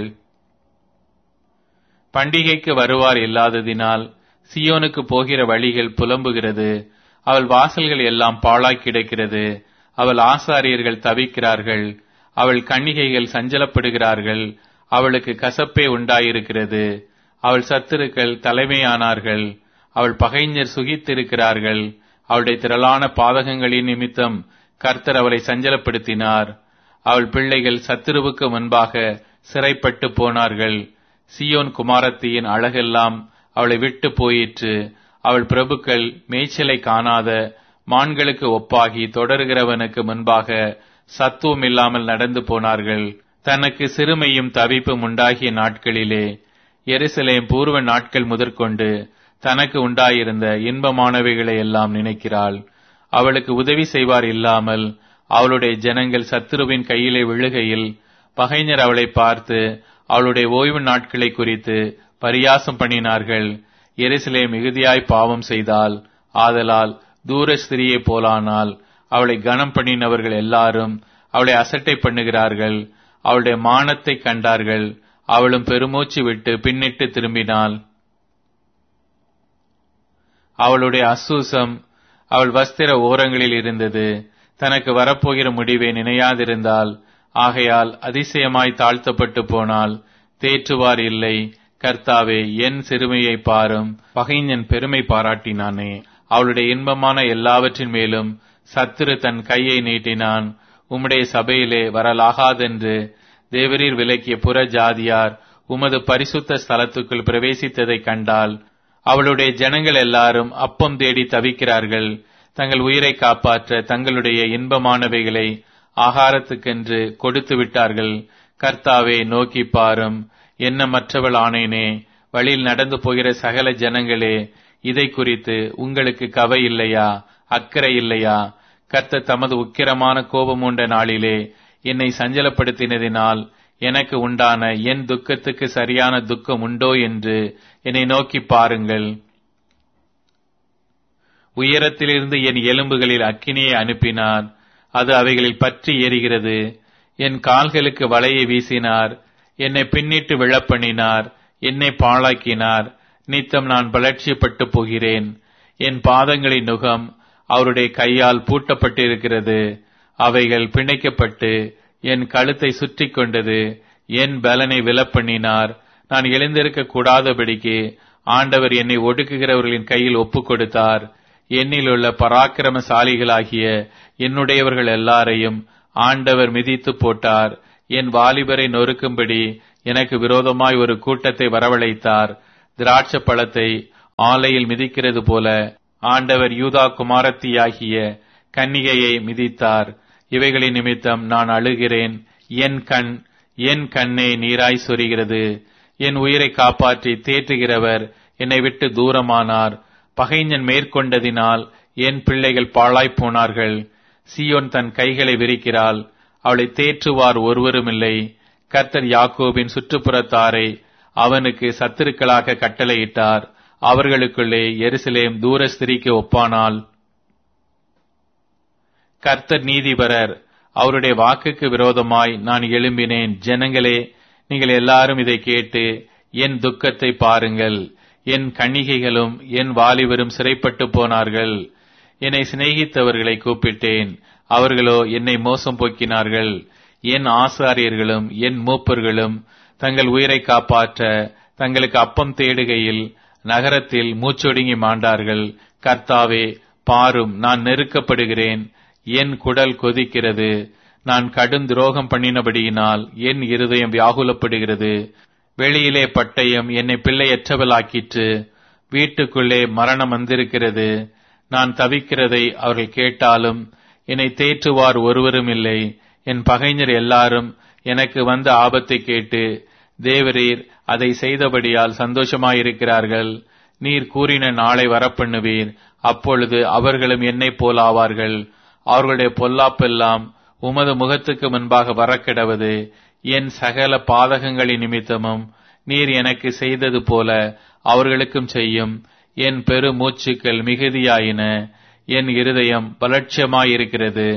பண்டிகைக்கு வருவார் இல்லாததினால் சியோனுக்கு போகிற வழிகள் புலம்புகிறது. அவள் வாசல்கள் எல்லாம் பாழாய் கிடக்கிறது. அவள் ஆசாரியர்கள் தவிக்கிறார்கள். அவள் கன்னிகைகள் சஞ்சலப்படுகிறார்கள். அவளுக்கு கசப்பே உண்டாயிருக்கிறது. அவள் சத்துருக்கள் தலைமையானார்கள். அவள் பகைஞர் சுகித்திருக்கிறார்கள். அவளுடைய திரளான பாதகங்களின் நிமித்தம் கர்த்தர் அவளை சஞ்சலப்படுத்தினார். அவள் பிள்ளைகள் சத்துருவுக்கு முன்பாக சிறைப்பட்டு போனார்கள். சியோன் குமாரத்தியின் அழகெல்லாம் அவளை விட்டு போயிற்று. அவள் பிரபுக்கள் மேய்ச்சலை காணாத மான்களுக்கு ஒப்பாகி தொடர்கிறவனுக்கு முன்பாக சத்துவம் இல்லாமல் நடந்து போனார்கள். தனக்கு சிறுமையும் தவிப்பும் உண்டாகிய நாட்களிலே எருசலேம் பூர்வ நாட்கள் முதற்கொண்டு தனக்கு உண்டாயிருந்த இன்பமானவைகளை எல்லாம் நினைக்கிறாள். அவளுக்கு உதவி செய்வார் இல்லாமல் அவளுடைய ஜனங்கள் சத்துருவின் கையிலே விழுகையில் பகைஞர் அவளை பார்த்து அவளுடைய ஓய்வு நாட்களை குறித்து பரியாசம் பண்ணினார்கள். எருசலேம் மிகுதியாய் பாவம் செய்தால், ஆதலால் தூர ஸ்திரியை போலானால் அவளை கனம் பண்ணினவர்கள் எல்லாரும் அவளை அசட்டை பண்ணுகிறார்கள். அவளுடைய மானத்தை கண்டார்கள். அவளும் பெருமூச்சு விட்டு பின்னிட்டு திரும்பினாள். அவளுடைய அசூசம் அவள் வஸ்திர ஓரங்களில் இருந்தது. தனக்கு வரப்போகிற முடிவை நினையாதிருந்தால், ஆகையால் அதிசயமாய் தாழ்த்தப்பட்டு போனால் தேற்றுவார் இல்லை. கர்த்தாவே, என் சிறுமையை பாரும். பகைஞன் பெருமை பாராட்டினானே. அவளுடைய இன்பமான எல்லாவற்றின் மேலும் சத்துரு தன் கையை நீட்டினான். உம்முடைய சபையிலே வரலாகாதென்று தேவரீர் விலக்கிய புற ஜாதியார் உமது பரிசுத்த ஸ்தலத்துக்குள் பிரவேசித்ததை கண்டால், அவளுடைய ஜனங்கள் எல்லாரும் அப்பம் தேடி தவிக்கிறார்கள். தங்கள் உயிரை காப்பாற்ற தங்களுடைய இன்பமானவைகளை ஆகாரத்துக்கென்று கொடுத்து விட்டார்கள். கர்த்தாவே, நோக்கி பாரும். எண்ணமற்றவள் ஆனேனே. வழியில் நடந்து போகிற சகல ஜனங்களே, இதை குறித்து உங்களுக்கு கவை இல்லையா, அக்கறை இல்லையா? கர்த்தர் தமது உக்கிரமான கோபம் உண்ட நாளிலே என்னை சஞ்சலப்படுத்தினதினால் எனக்கு உண்டான என் துக்கத்துக்கு சரியான துக்கம் உண்டோ என்று என்னை நோக்கி பாருங்கள். உயரத்திலிருந்து என் எலும்புகளில் அக்கினியை அனுப்பினார். அது அவைகளில் பற்றி எரிகிறது. என் கால்களுக்கு வலையை வீசினார். என்னை பின்னிட்டு விழப்பண்ணினார். என்னை பாழாக்கினார். நித்தம் நான் பலட்சியப்பட்டு போகிறேன். என் பாதங்களின் நுகம் அவருடைய கையால் பூட்டப்பட்டிருக்கிறது. அவைகள் பிணைக்கப்பட்டு என் கழுத்தை சுற்றி கொண்டது. என் பலனை விலப்பண்ணினார். நான் எழுந்திருக்க கூடாதபடிக்கு ஆண்டவர் என்னை ஒடுக்குகிறவர்களின் கையில் ஒப்புக் கொடுத்தார். என்னில் உள்ள பராக்கிரமசாலிகளாகிய என்னுடையவர்கள் எல்லாரையும் ஆண்டவர் மிதித்து போட்டார். என் வாலிபரை நொறுக்கும்படி எனக்கு விரோதமாய் ஒரு கூட்டத்தை வரவழைத்தார். திராட்சை பழத்தை ஆலையில் மிதிக்கிறது போல ஆண்டவர் யூதா குமாரத்தியாகிய கன்னிகையை மிதித்தார். இவைகளின் நிமித்தம் நான் அழுகிறேன். என் கண் என் கண்ணே நீராய் சொரிகிறது. என் உயிரை காப்பாற்றி தேற்றுகிறவர் என்னை விட்டு தூரமானார். பகைஞன் மேற்கொண்டதினால் என் பிள்ளைகள் பாழாய்ப் போனார்கள். சீயோன் தன் கைகளை விரிக்கிறாள், அவளை தேற்றுவார் ஒருவருமில்லை. கர்த்தர் யாக்கோபின் சுற்றுப்புறத்தாரை அவனுக்கு சத்துருக்களாக கட்டளையிட்டார். அவர்களுக்குள்ளே எருசலேம் தூர ஸ்திரீக்கு ஒப்பானாள். கர்த்தர் நீதிபரர், அவருடைய வாக்குக்கு விரோதமாய் நான் எழும்பினேன். ஜனங்களே, நீங்கள் எல்லாரும் இதை கேட்டு என் துக்கத்தை பாருங்கள். என் கன்னிகைகளும் என் வாலிபரும் சிறைப்பட்டு போனார்கள். என்னை சிநேகித்தவர்களை கூப்பிட்டேன், அவர்களோ என்னை மோசம் போக்கினார்கள். என் ஆசாரியர்களும் என் மூப்பர்களும் தங்கள் உயிரை காப்பாற்ற தங்களுக்கு அப்பம் தேடுகையில் நகரத்தில் மூச்சொடுங்கி மாண்டார்கள். கர்த்தாவே, பாரும், நான் நெருக்கப்படுகிறேன். என் குடல் கொதிக்கிறது. நான் கடும் துரோகம் பண்ணினபடியினால் என் இருதயம் வியாகுலப்படுகிறது. வெளியிலே பட்டயம் என்னை பிள்ளையற்றவளாக்கிற்று. வீட்டுக்குள்ளே மரணம் வந்திருக்கிறது. நான் தவிக்கிறதை அவர்கள் கேட்டாலும் என்னை தேற்றுவார் ஒருவரும் இல்லை. என் பகைஞர் எல்லாரும் எனக்கு வந்த ஆபத்தை கேட்டு தேவரீர் அதை செய்தபடியால் சந்தோஷமாயிருக்கிறார்கள். நீர் கூறின நாளை வரப்பண்ணுவீர். அப்பொழுது அவர்களும் என்னை போலாவார்கள். அவர்களுடைய பொல்லாப்பெல்லாம் உமது முகத்துக்கு முன்பாக வரக்கிடவது. என் சகல பாதகங்களின் நிமித்தமும் நீர் எனக்கு செய்தது போல அவர்களுக்கும் செய்யும். என் பெரு மூச்சுக்கள் மிகுதியாயின. என் இருதயம் பலட்சியமாயிருக்கிறது.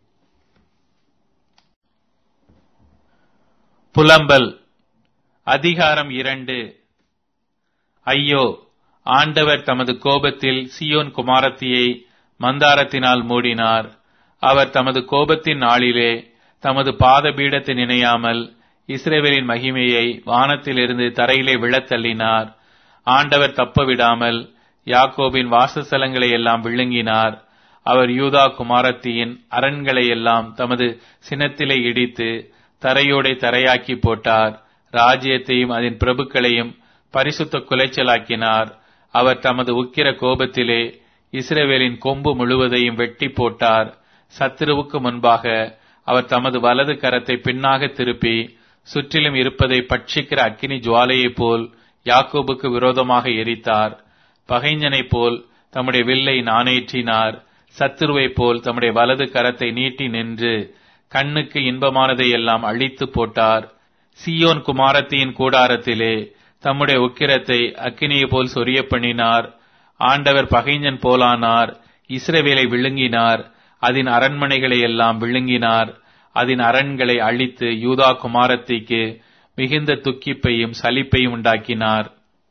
புலம்பல். அதிகாரம் இரண்டு. ஐயோ, ஆண்டவர் தமது கோபத்தில் சீயோன் குமாரத்தியை மந்தாரத்தினால் மூடினார். அவர் தமது கோபத்தின் நாளிலே தமது பாதபீடத்தை நினையாமல் இஸ்ரவேலின் மகிமையை வானத்திலிருந்து தரையிலே விழத்தள்ளினார். ஆண்டவர் தப்பவிடாமல் யாக்கோபின் வாசஸ்தலங்களை எல்லாம் விழுங்கினார். அவர் யூதா குமாரத்தியின் அரண்களை எல்லாம் தமது சினத்திலே இடித்து தரையோடை தரையாக்கி போட்டார். ராஜ்யத்தையும் அதன் பிரபுக்களையும் பரிசுத்த குலைச்சலாக்கினார். அவர் தமது உக்கிர கோபத்திலே இஸ்ரவேலின் கொம்பு முழுவதையும் வெட்டி போட்டார். சத்துருவுக்கு முன்பாக அவர் தமது வலது கரத்தை பின்னாக திருப்பி சுற்றிலும் இருப்பதை பட்சிக்கிற அக்கினி ஜுவாலையைப் போல் யாக்கோபுக்கு விரோதமாக எரித்தார். பகைஞனைப் போல் தம்முடைய வில்லை நாணேற்றினார். சத்துருவைப் போல் தம்முடைய வலது கரத்தை நீட்டி நின்று கண்ணுக்கு இன்பமானதை எல்லாம் அழித்து போட்டார். சீயோன் குமாரத்தியின் கூடாரத்திலே தம்முடைய உக்கிரத்தை அக்கினியை போல் சொரிய பண்ணினார். ஆண்டவர் பகைஞன் போலானார். இஸ்ரவேலை விழுங்கினார். அதன் அரண்மனைகளை எல்லாம் விழுங்கினார். அதன் அரண்களை அழித்து யூதா குமாரத்திக்கு மிகுந்த துக்கிப்பையும் சலிப்பையும் உண்டாக்கினார்.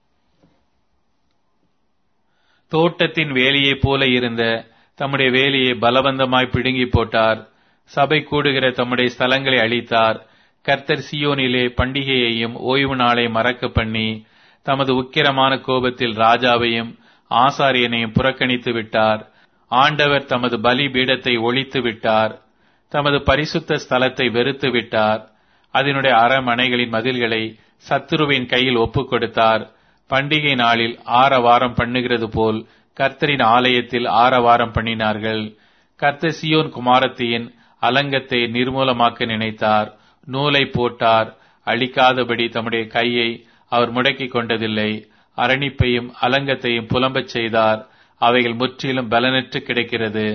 தோட்டத்தின் வேலியைப் போல இருந்த தம்முடைய வேலியை பலவந்தமாய் பிடுங்கி போட்டார். சபை கூடுகிற தம்முடைய ஸ்தலங்களை அழித்தார். கர்த்தர் சீயோனிலே பண்டிகையையும் ஓய்வு நாளை மறக்க பண்ணி தமது உக்கிரமான கோபத்தில் ராஜாவையும் ஆசாரியனையும் புறக்கணித்து விட்டார். ஆண்டவர் தமது பலி பீடத்தை ஒழித்து விட்டார். தமது பரிசுத்த ஸ்தலத்தை வெறுத்து விட்டார். அதனுடைய அரமனைகளின் மதில்களை சத்துருவின் கையில் ஒப்புக் கொடுத்தார். பண்டிகை நாளில் ஆரவாரம் பண்ணுகிறது போல் கர்த்தரின் ஆலயத்தில் ஆரவாரம் பண்ணினார்கள். கர்த்தர் சீயோன் குமாரத்தியின் அலங்கத்தை நிர்மூலமாக்க நினைத்தார். நூலை போட்டார். அழிக்காதபடி தம்முடைய கையை அவர் முடக்கிக் கொண்டதில்லை. அரணிப்பையும் அலங்கத்தையும் புலம்பச் செய்தார். அவைகள் முற்றிலும் பலனற்று கிடக்கிறது.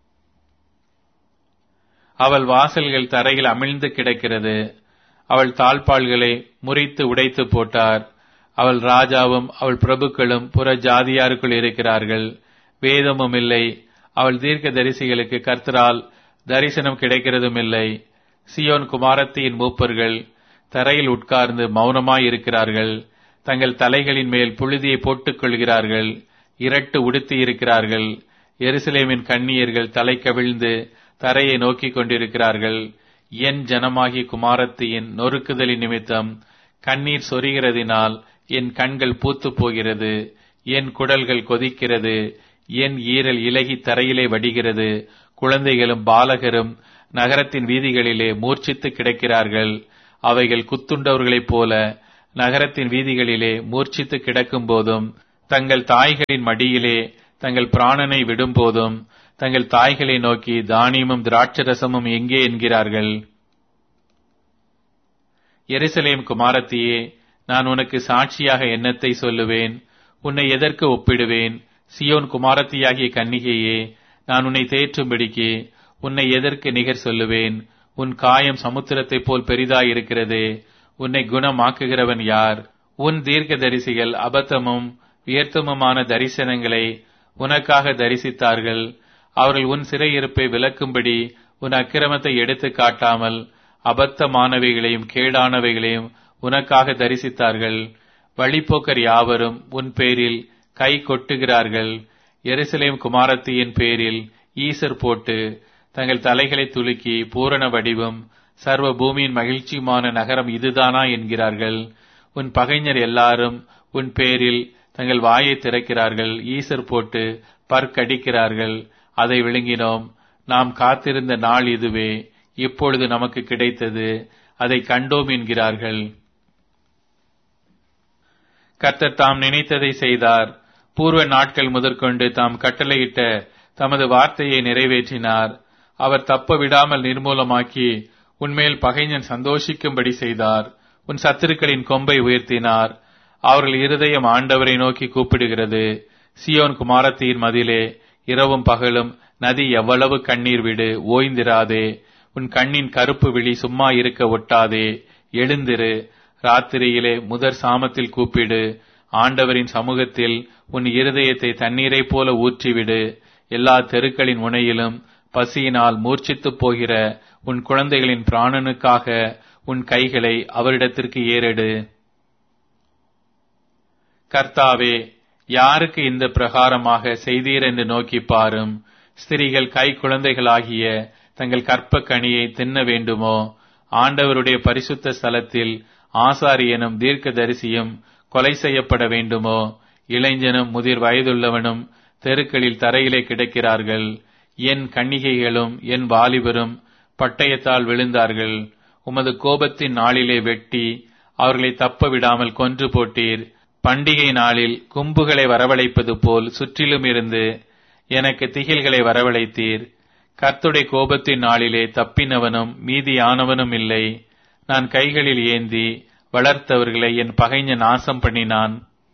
அவள் வாசல்கள் தரையில் அமிழ்ந்து கிடக்கிறது. அவள் தாழ்பாள்களை முறித்து உடைத்து போட்டார். அவள் ராஜாவும் அவள் பிரபுக்களும் புற ஜாதியாருக்குள் இருக்கிறார்கள். வேதமும் இல்லை. அவள் தீர்க்க தரிசிகளுக்கு கர்த்தரால் தரிசனம் கிடைக்கிறதும் இல்லை. சியோன் குமாரத்தியின் மூப்பர்கள் தரையில் உட்கார்ந்து மௌனமாயிருக்கிறார்கள். தங்கள் தலைகளின் மேல் புழுதியை போட்டுக் கொள்கிறார்கள். இரட்டு உடுத்தி இருக்கிறார்கள். எருசலேமின் கன்னியர்கள் தலை கவிழ்ந்து தரையை நோக்கிக் கொண்டிருக்கிறார்கள். என் ஜனமாகிய குமாரத்தியின் நொறுக்குதலின் நிமித்தம் கண்ணீர் சொரிகிறதினால் என் கண்கள் பூத்து போகிறது. என் குடல்கள் கொதிக்கிறது. என் ஈரல் இலகி தரையிலே வடிகிறது. குழந்தைகளும் பாலகரும் நகரத்தின் வீதிகளிலே மூர்ச்சித்து கிடக்கிறார்கள். அவைகள் குத்துண்டவர்களைப் போல நகரத்தின் வீதிகளிலே மூர்ச்சித்து கிடக்கும் போதும், தங்கள் தாய்களின் மடியிலே தங்கள் பிராணனை விடும்போதும், தங்கள் தாய்களை நோக்கி தானியமும் திராட்சரசமும் எங்கே என்கிறார்கள். எருசலேம் குமாரத்தியே, நான் உனக்கு சாட்சியாக என்னத்தை சொல்லுவேன்? உன்னை எதற்கு ஒப்பிடுவேன்? சியோன் குமாரத்தியாகிய கன்னிகையே, நான் உன்னை தேற்றும்படிக்கு உன்னை எதற்கு நிகர் சொல்லுவேன்? உன் காயம் சமுத்திரத்தைப் போல் பெரிதாயிருக்கிறதே, உன்னை குணமாக்குகிறவன் யார்? உன் தீர்க்கதரிசிகள் அபத்தமும் வியர்த்தமுமான தரிசனங்களை உனக்காக தரிசித்தார்கள். அவர்கள் உன் சிறையிருப்பை விலக்கும்படி உன் அக்கிரமத்தை எடுத்து காட்டாமல் அபத்தமானவைகளையும் கேடானவைகளையும் உனக்காக தரிசித்தார்கள். வழிப்போக்கர் யாவரும் உன் பேரில் கை கொட்டுகிறார்கள். எருசலேம் குமாரத்தியின் பேரில் ஈசர் போட்டு தங்கள் தலைகளை துலுக்கி பூரண வடிவும் சர்வ பூமியின் மகிழ்ச்சியுமான நகரம் இதுதானா என்கிறார்கள். உன் பகைஞர் எல்லாரும் உன் பேரில் தங்கள் வாயை திறக்கிறார்கள். ஈசர் போட்டு பற்கடிக்கிறார்கள். அதை விழுங்கினோம். நாம் காத்திருந்த நாள் இதுவே, இப்பொழுது நமக்கு கிடைத்தது, அதை கண்டோம் என்கிறார்கள். கர்த்தர் தாம் நினைத்ததை செய்தார். பூர்வ நாட்கள் முதற்கொண்டு தாம் கட்டளையிட்ட தமது வார்த்தையை நிறைவேற்றினார். அவர் தப்ப விடாமல் நிர்மூலமாக்கி உன்மேல் பகைஞன் சந்தோஷிக்கும்படி செய்தார். உன் சத்துருக்களின் கொம்பை உயர்த்தினார். அவர்கள் இருதயம் ஆண்டவரை நோக்கி கூப்பிடுகிறது. சியோன் குமாரத்தியின் மதிலே இரவும் பகலும் நதி எவ்வளவு கண்ணீர் விடு, ஓய்ந்திராதே. உன் கண்ணின் கருப்பு விழி சும்மா இருக்க ஒட்டாதே. எழுந்திரு, ராத்திரியிலே முதற் சாமத்தில் கூப்பிடு. ஆண்டவரின் சமூகத்தில் உன் இருதயத்தை தண்ணீரை போல ஊற்றிவிடு. எல்லா தெருக்களின் முனையிலும் பசியினால் மூர்ச்சித்துப் போகிற உன் குழந்தைகளின் பிராணனுக்காக உன் கைகளை அவரிடத்திற்கு ஏறெடு. கர்த்தாவே, யாருக்கு இந்த பிரகாரமாக செய்தீர் என்று நோக்கி பாரும். ஸ்திரீகள் கை குழந்தைகளாகிய தங்கள் கற்ப கனியை தின்ன வேண்டுமோ? ஆண்டவருடைய பரிசுத்த ஸ்தலத்தில் ஆசாரியனும் தீர்க்கதரிசியும் கொலை செய்யப்பட வேண்டுமோ? இளைஞனும் முதிர் வயதுள்ளவனும் தெருக்களில் தரையிலே கிடக்கிறார்கள். என் கன்னிகைகளும் என் வாலிபரும் பட்டயத்தால் விழுந்தார்கள். உமது கோபத்தின் நாளிலே வெட்டி அவர்களை தப்ப விடாமல் கொன்று போட்டீர். பண்டிகை நாளில் கும்புகளை வரவழைப்பது போல் சுற்றிலும் இருந்து எனக்கு திகில்களை வரவழைத்தீர். கர்த்தருடைய கோபத்தின் நாளிலே தப்பினவனும் மீதியானவனும் இல்லை. நான் கைகளில் ஏந்தி வளர்த்தவர்களை என் பகைஞன் நாசம் பண்ணினான்.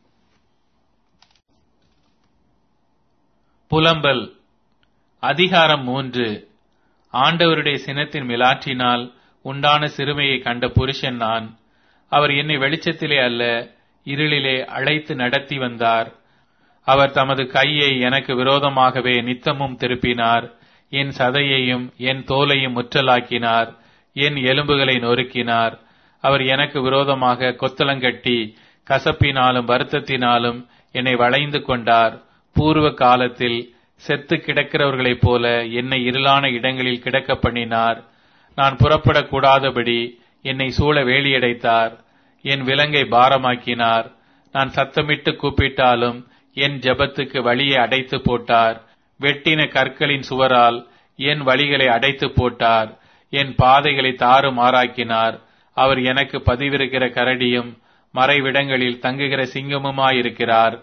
புலம்பல். அதிகாரம் மூன்று. ஆண்டவருடைய சினத்தின் மிலாற்றினால் உண்டான சிறுமையை கண்ட புருஷன் நான். அவர் என்னை வெளிச்சத்திலே அல்ல இருளிலே அழைத்து நடத்தி வந்தார். அவர் தமது கையை எனக்கு விரோதமாகவே நித்தமும் திருப்பினார். என் சதையையும் என் தோலையும் முற்றலாக்கினார். என் எலும்புகளை நொறுக்கினார். அவர் எனக்கு விரோதமாக கொத்தளங்கட்டி கசப்பினாலும் வருத்தத்தினாலும் என்னை வளைந்து கொண்டார். பூர்வ காலத்தில் செத்து கிடக்கிறவர்களைப் போல என்னை இருளான இடங்களில் கிடக்க பண்ணினார். நான் புறப்படக்கூடாதபடி என்னை சூழ வேலியடைத்தார். என் விலங்கை பாரமாக்கினார். நான் சத்தமிட்டு கூப்பிட்டாலும் என் ஜெபத்துக்கு வழியை அடைத்து போட்டார். வெட்டின கற்களின் சுவரால் என் வழிகளை அடைத்து போட்டார். என் பாதைகளை தாறுமாறாக்கினார். அவர் எனக்கு பதிவிருக்கிற கரடியும் மறைவிடங்களில் தங்குகிற சிங்கமுமாயிருக்கிறார்.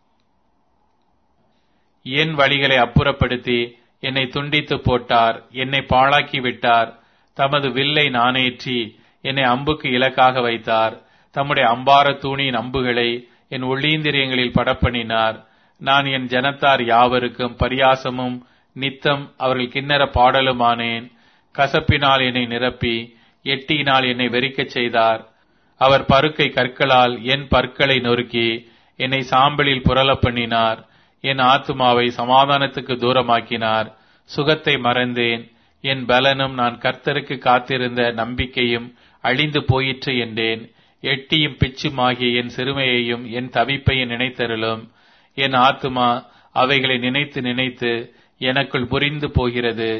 என் வழிகளை அப்புறப்படுத்தி என்னை துண்டித்து போட்டார். என்னை பாழாக்கி விட்டார். தமது வில்லை நாணேற்றி என்னை அம்புக்கு இலக்காக வைத்தார். தம்முடைய அம்பார தூணியின் அம்புகளை என் உள்ளீந்திரியங்களில் படப்பண்ணினார். நான் என் ஜனத்தார் யாவருக்கும் பரியாசமும் நித்தம் அவர்கள் கிண்ணற பாடலுமானேன். கசப்பினால் என்னை நிரப்பி எட்டியினால் என்னை வெறிக்கச் செய்தார். அவர் பருக்கை கற்களால் என் பற்களை நொறுக்கி என்னை சாம்பலில் புரள பண்ணினார். என் ஆத்துமாவை சமாதானத்துக்கு தூரமாக்கினார். சுகத்தை மறந்தேன். என் பலனும் நான் கர்த்தருக்கு காத்திருந்த நம்பிக்கையும் அழிந்து போயிற்று என்றேன். எட்டியும் பிச்சுமாகிய என் சிறுமையையும் என் தவிப்பையும் நினைத்தருளும். என் ஆத்துமா அவைகளை நினைத்து நினைத்து எனக்குள் புரிந்து போகிறது.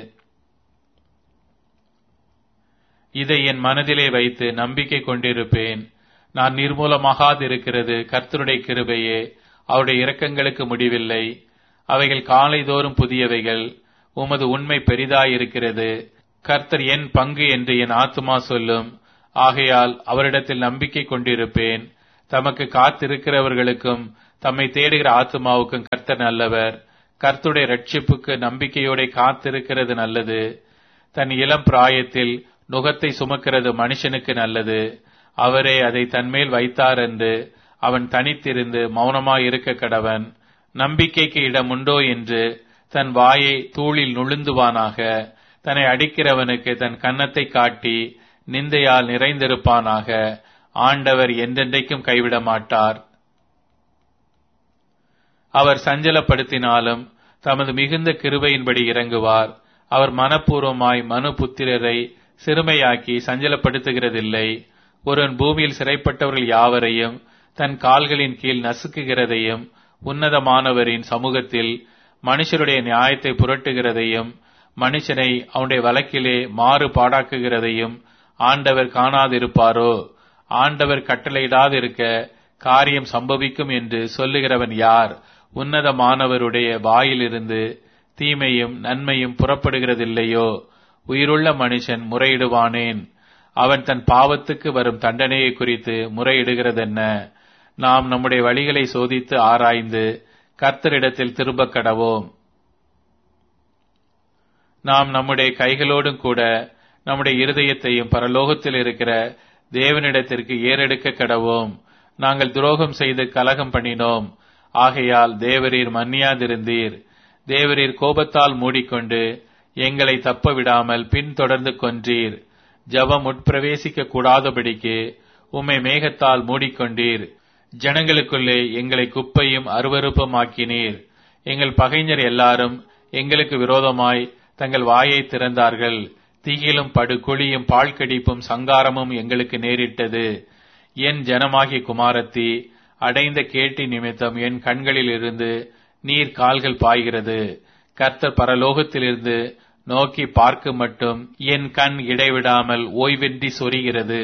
இதை என் மனதிலே வைத்து நம்பிக்கை கொண்டிருப்பேன். நான் நிர்மூலமாகாதிருக்கிறது கர்த்தருடைய கிருபையே. அவருடைய இரக்கங்களுக்கு முடிவில்லை. அவைகள் காலைதோறும் புதியவைகள். உமது உண்மை பெரிதாயிருக்கிறது. கர்த்தர் என் பங்கு என்று என் ஆத்துமா சொல்லும். ஆகையால் அவரிடத்தில் நம்பிக்கை கொண்டிருப்பேன். தமக்கு காத்திருக்கிறவர்களுக்கும் தம்மை தேடுகிற ஆத்துமாவுக்கும் கர்த்தர் நல்லவர். கர்த்தருடைய ரட்சிப்புக்கு நம்பிக்கையோட காத்திருக்கிறது நல்லது. தன் இளம் பிராயத்தில் நுகத்தை சுமக்கிறது மனுஷனுக்கு நல்லது. அவரே அதை தன்மேல் வைத்தார் என்று அவன் தனித்திருந்து மௌனமாய் இருக்க கடவன். நம்பிக்கைக்கு இடம் உண்டோ என்று தன் வாயை தூளில் நுழுந்துவானாக. தன்னை அடிக்கிறவனுக்கு தன் கன்னத்தை காட்டி நிந்தையால் நிறைந்திருப்பானாக. ஆண்டவர் என்றென்றைக்கும் கைவிட மாட்டார். அவர் சஞ்சலப்படுத்தினாலும் தமது மிகுந்த கிருபையின்படி இறங்குவார். அவர் மனப்பூர்வமாய் மனு புத்திரரை சிறுமையாக்கி சஞ்சலப்படுத்துகிறதில்லை. ஒருவன் பூமியில் சிறைப்பட்டவர்கள் யாவரையும் தன் கால்களின் கீழ் நசுக்குகிறதையும் உன்னதமானவரின் சமூகத்தில் மனுஷருடைய நியாயத்தை புரட்டுகிறதையும் மனுஷனை அவனுடைய வழக்கிலே மாறுபாடாக்குகிறதையும் ஆண்டவர் காணாதிருப்பாரோ? ஆண்டவர் கட்டளையிடாதிருக்க காரியம் சம்பவிக்கும் என்று சொல்லுகிறவன் யார்? உன்னதமானவருடைய வாயிலிருந்து தீமையும் நன்மையும் புறப்படுகிறதில்லையோ? உயிருள்ள மனுஷன் முறையிடுவானேன்? அவன் தன் பாவத்துக்கு வரும் தண்டனையை குறித்து முறையிடுகிறதென்ன? நாம் நம்முடைய வழிகளை சோதித்து ஆராய்ந்து கர்த்தரிடத்தில் திரும்ப கடவோம். நாம் நம்முடைய கைகளோடும் கூட நம்முடைய இருதயத்தையும் பரலோகத்தில் இருக்கிற தேவனிடத்திற்கு ஏறெடுக்க கடவோம். நாங்கள் துரோகம் செய்து கலகம் பண்ணினோம். ஆகையால் தேவரீர் மன்னியாதிருந்தீர். தேவரீர் கோபத்தால் மூடிக்கொண்டு எங்களை தப்ப விடாமல் பின்தொடர்ந்து கொன்றீர். ஜபம் உட்பிரவேசிக்க கூடாதபடிக்கு உம்மை மேகத்தால் மூடிக்கொண்டீர். ஜனங்களுக்குள்ளே எங்களை குப்பையும் அருவருப்பும் ஆக்கினீர். எங்கள் பகைஞர் எல்லாரும் எங்களுக்கு விரோதமாய் தங்கள் வாயை திறந்தார்கள். தீயிலும் படுகுழியும் பாழ்கடிப்பும் சங்காரமும் எங்களுக்கு நேரிட்டது. என் ஜனமாகிய குமாரத்தி, அடைந்த கேட்டி நிமித்தம் என் கண்களில் இருந்து நீர் கால்கள் பாய்கிறது. கர்த்தர் பரலோகத்திலிருந்து நோக்கி பார்க்க மட்டும் என் கண் இடைவிடாமல் ஓய்வின்றி சொரிகிறது.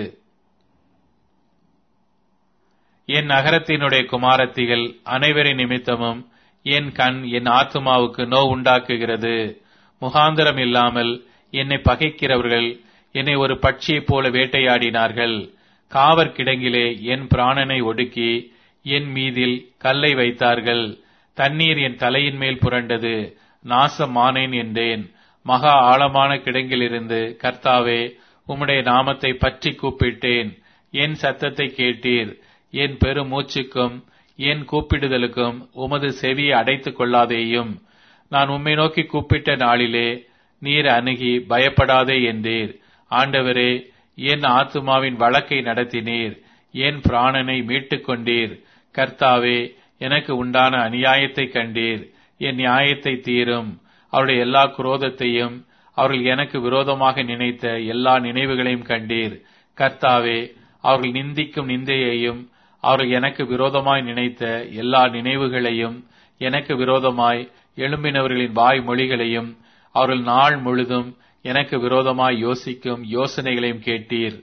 என் நகரத்தினுடைய குமாரத்திகள் அனைவரின் நிமித்தமும் என் கண் என் ஆத்துமாவுக்கு நோவு உண்டாக்குகிறது. முகாந்திரம் இல்லாமல் என்னை பகைக்கிறவர்கள் என்னை ஒரு பட்சியைப் போல வேட்டையாடினார்கள். காவற் கிடங்கிலே என் பிராணனை ஒடுக்கி என் மீதில் கல்லை வைத்தார்கள். தண்ணீர் என் தலையின் மேல் புரண்டது. நாசமானேன் என்றேன். மகா ஆழமான கிடங்கிலிருந்து கர்த்தாவே உம்முடைய நாமத்தை பற்றி கூப்பிட்டேன். என் சத்தத்தை கேட்டீர். என் பெரும் மூச்சுக்கும் என் கூப்பிடுதலுக்கும் உமது செவியை அடைத்துக் கொள்ளாதேயும். நான் உம்மை நோக்கி கூப்பிட்ட நாளிலே நீர் அணுகி பயப்படாதே என்றீர். ஆண்டவரே, என் ஆத்துமாவின் வழக்கை நடத்தினீர். என் பிராணனை மீட்டுக் கொண்டீர். கர்த்தாவே, எனக்கு உண்டான அநியாயத்தை கண்டீர். என் நியாயத்தை தீரும். அவருடைய எல்லா குரோதத்தையும் அவர்கள் எனக்கு விரோதமாக நினைத்த எல்லா நினைவுகளையும் கண்டீர். கர்த்தாவே, அவர்கள் நிந்திக்கும் நிந்தையையும் அவர்கள் எனக்கு விரோதமாய் நினைத்த எல்லா நினைவுகளையும் எனக்கு விரோதமாய் எழும்பினவர்களின் வாய் மொழிகளையும் அவர்கள் நாள் முழுதும் எனக்கு விரோதமாய் யோசிக்கும் யோசனைகளையும் கேட்டீர்.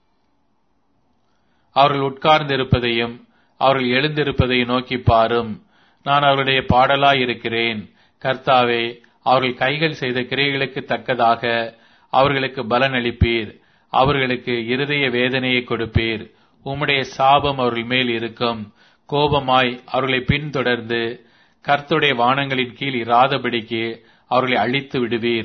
அவர்கள் உட்கார்ந்திருப்பதையும் அவர்கள் எழுந்திருப்பதையும் நோக்கி பாரும். நான் அவருடைய பாடலாய் இருக்கிறேன். கர்த்தாவே, அவர்கள் கைகள் செய்த கிரியைகளுக்கு தக்கதாக அவர்களுக்கு பலன் அளிப்பீர். அவர்களுக்கு இருதய வேதனையை கொடுப்பீர். உம்முடைய சாபம் அவர்கள் மேல் இருக்கும். கோபமாய் அவர்களை பின்தொடர்ந்து கர்த்தருடைய வானங்களின் கீழ் இராதபடிக்கு அவர்களை அழித்து விடுவீர்.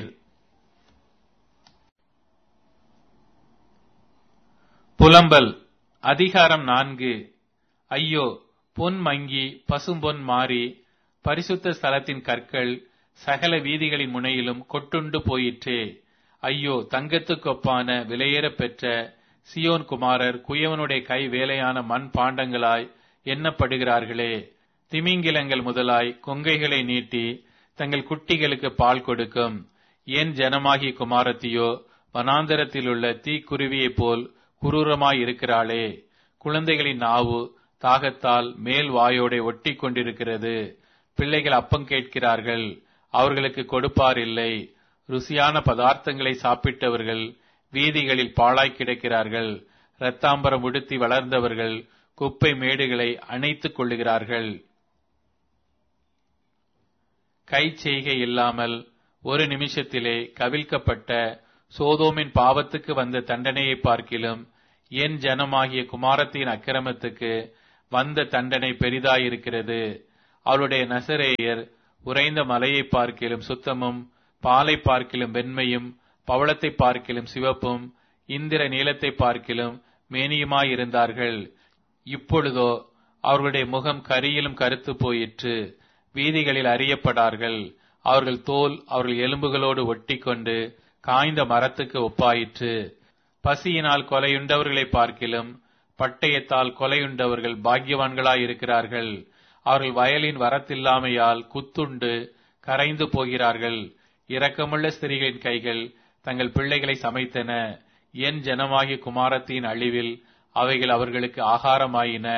புலம்பல். அதிகாரம் நான்கு. ஐயோ, பொன் மங்கி பசும்பொன் மாறி பரிசுத்த ஸ்தலத்தின் கற்கள் சகல வீதிகளின் முனையிலும் கொட்டுண்டு போயிற்றே. ஐயோ, தங்கத்துக்கொப்பான விலையேற பெற்ற சியோன் குமாரர் குயவனுடைய கை வேலையான மண் பாண்டங்களாய் எண்ணப்படுகிறார்களே. திமிங்கிலங்கள் முதலாய் கொங்கைகளை நீட்டி தங்கள் குட்டிகளுக்கு பால் கொடுக்கும். என் ஜனமாகிய குமாரத்தியோ வனாந்தரத்திலுள்ள தீக்குருவியைப் போல் குரூரமாய் இருக்கிறாளே. குழந்தைகளின் நாவு தாகத்தால் மேல் வாயோட ஒட்டி கொண்டிருக்கிறது. பிள்ளைகள் அப்பம் கேட்கிறார்கள், அவர்களுக்கு கொடுப்பார் இல்லை. ருசியான பதார்த்தங்களை சாப்பிட்டவர்கள் வீதிகளில் பாழாய் கிடக்கிறார்கள். இரத்தாம்பரம் உடுத்தி வளர்ந்தவர்கள் குப்பை மேடுகளை அணைத்துக் கொள்ளுகிறார்கள். கை செய்கை இல்லாமல் ஒரு நிமிஷத்திலே கவிழ்க்கப்பட்ட சோதோமின் பாவத்துக்கு வந்த தண்டனையை பார்க்கிலும் என் ஜனமாகிய குமாரத்தின் அக்கிரமத்துக்கு வந்த தண்டனை பெரிதாயிருக்கிறது. அவளுடைய நசரேயர் உறைந்த மலையை பார்க்கிலும் சுத்தமும், பாலை பார்க்கிலும் வெண்மையும், பவளத்தை பார்க்கிலும் சிவப்பும், இந்திர நீலத்தை பார்க்கிலும் மேனியுமாயிருந்தார்கள். இப்பொழுதோ அவர்களுடைய முகம் கரியிலும் கருத்து போயிற்று. வீதிகளில் அறியப்படார்கள். அவர்கள் தோல் அவர்கள் எலும்புகளோடு ஒட்டி கொண்டு காய்ந்த மரத்துக்கு ஒப்பாயிற்று. பசியினால் கொலையுண்டவர்களை பார்க்கிலும் பட்டயத்தால் கொலையுண்டவர்கள் பாக்கியவான்களாயிருக்கிறார்கள். அவர்கள் வயலின் வரத்தில்லாமையால் குத்துண்டு கரைந்து போகிறார்கள். இரக்கமுள்ள ஸ்திரீகளின் கைகள் தங்கள் பிள்ளைகளை சமைத்தன. என் ஜனமாகிய குமாரத்தின் அழிவில் அவைகள் அவர்களுக்கு ஆகாரமாயின.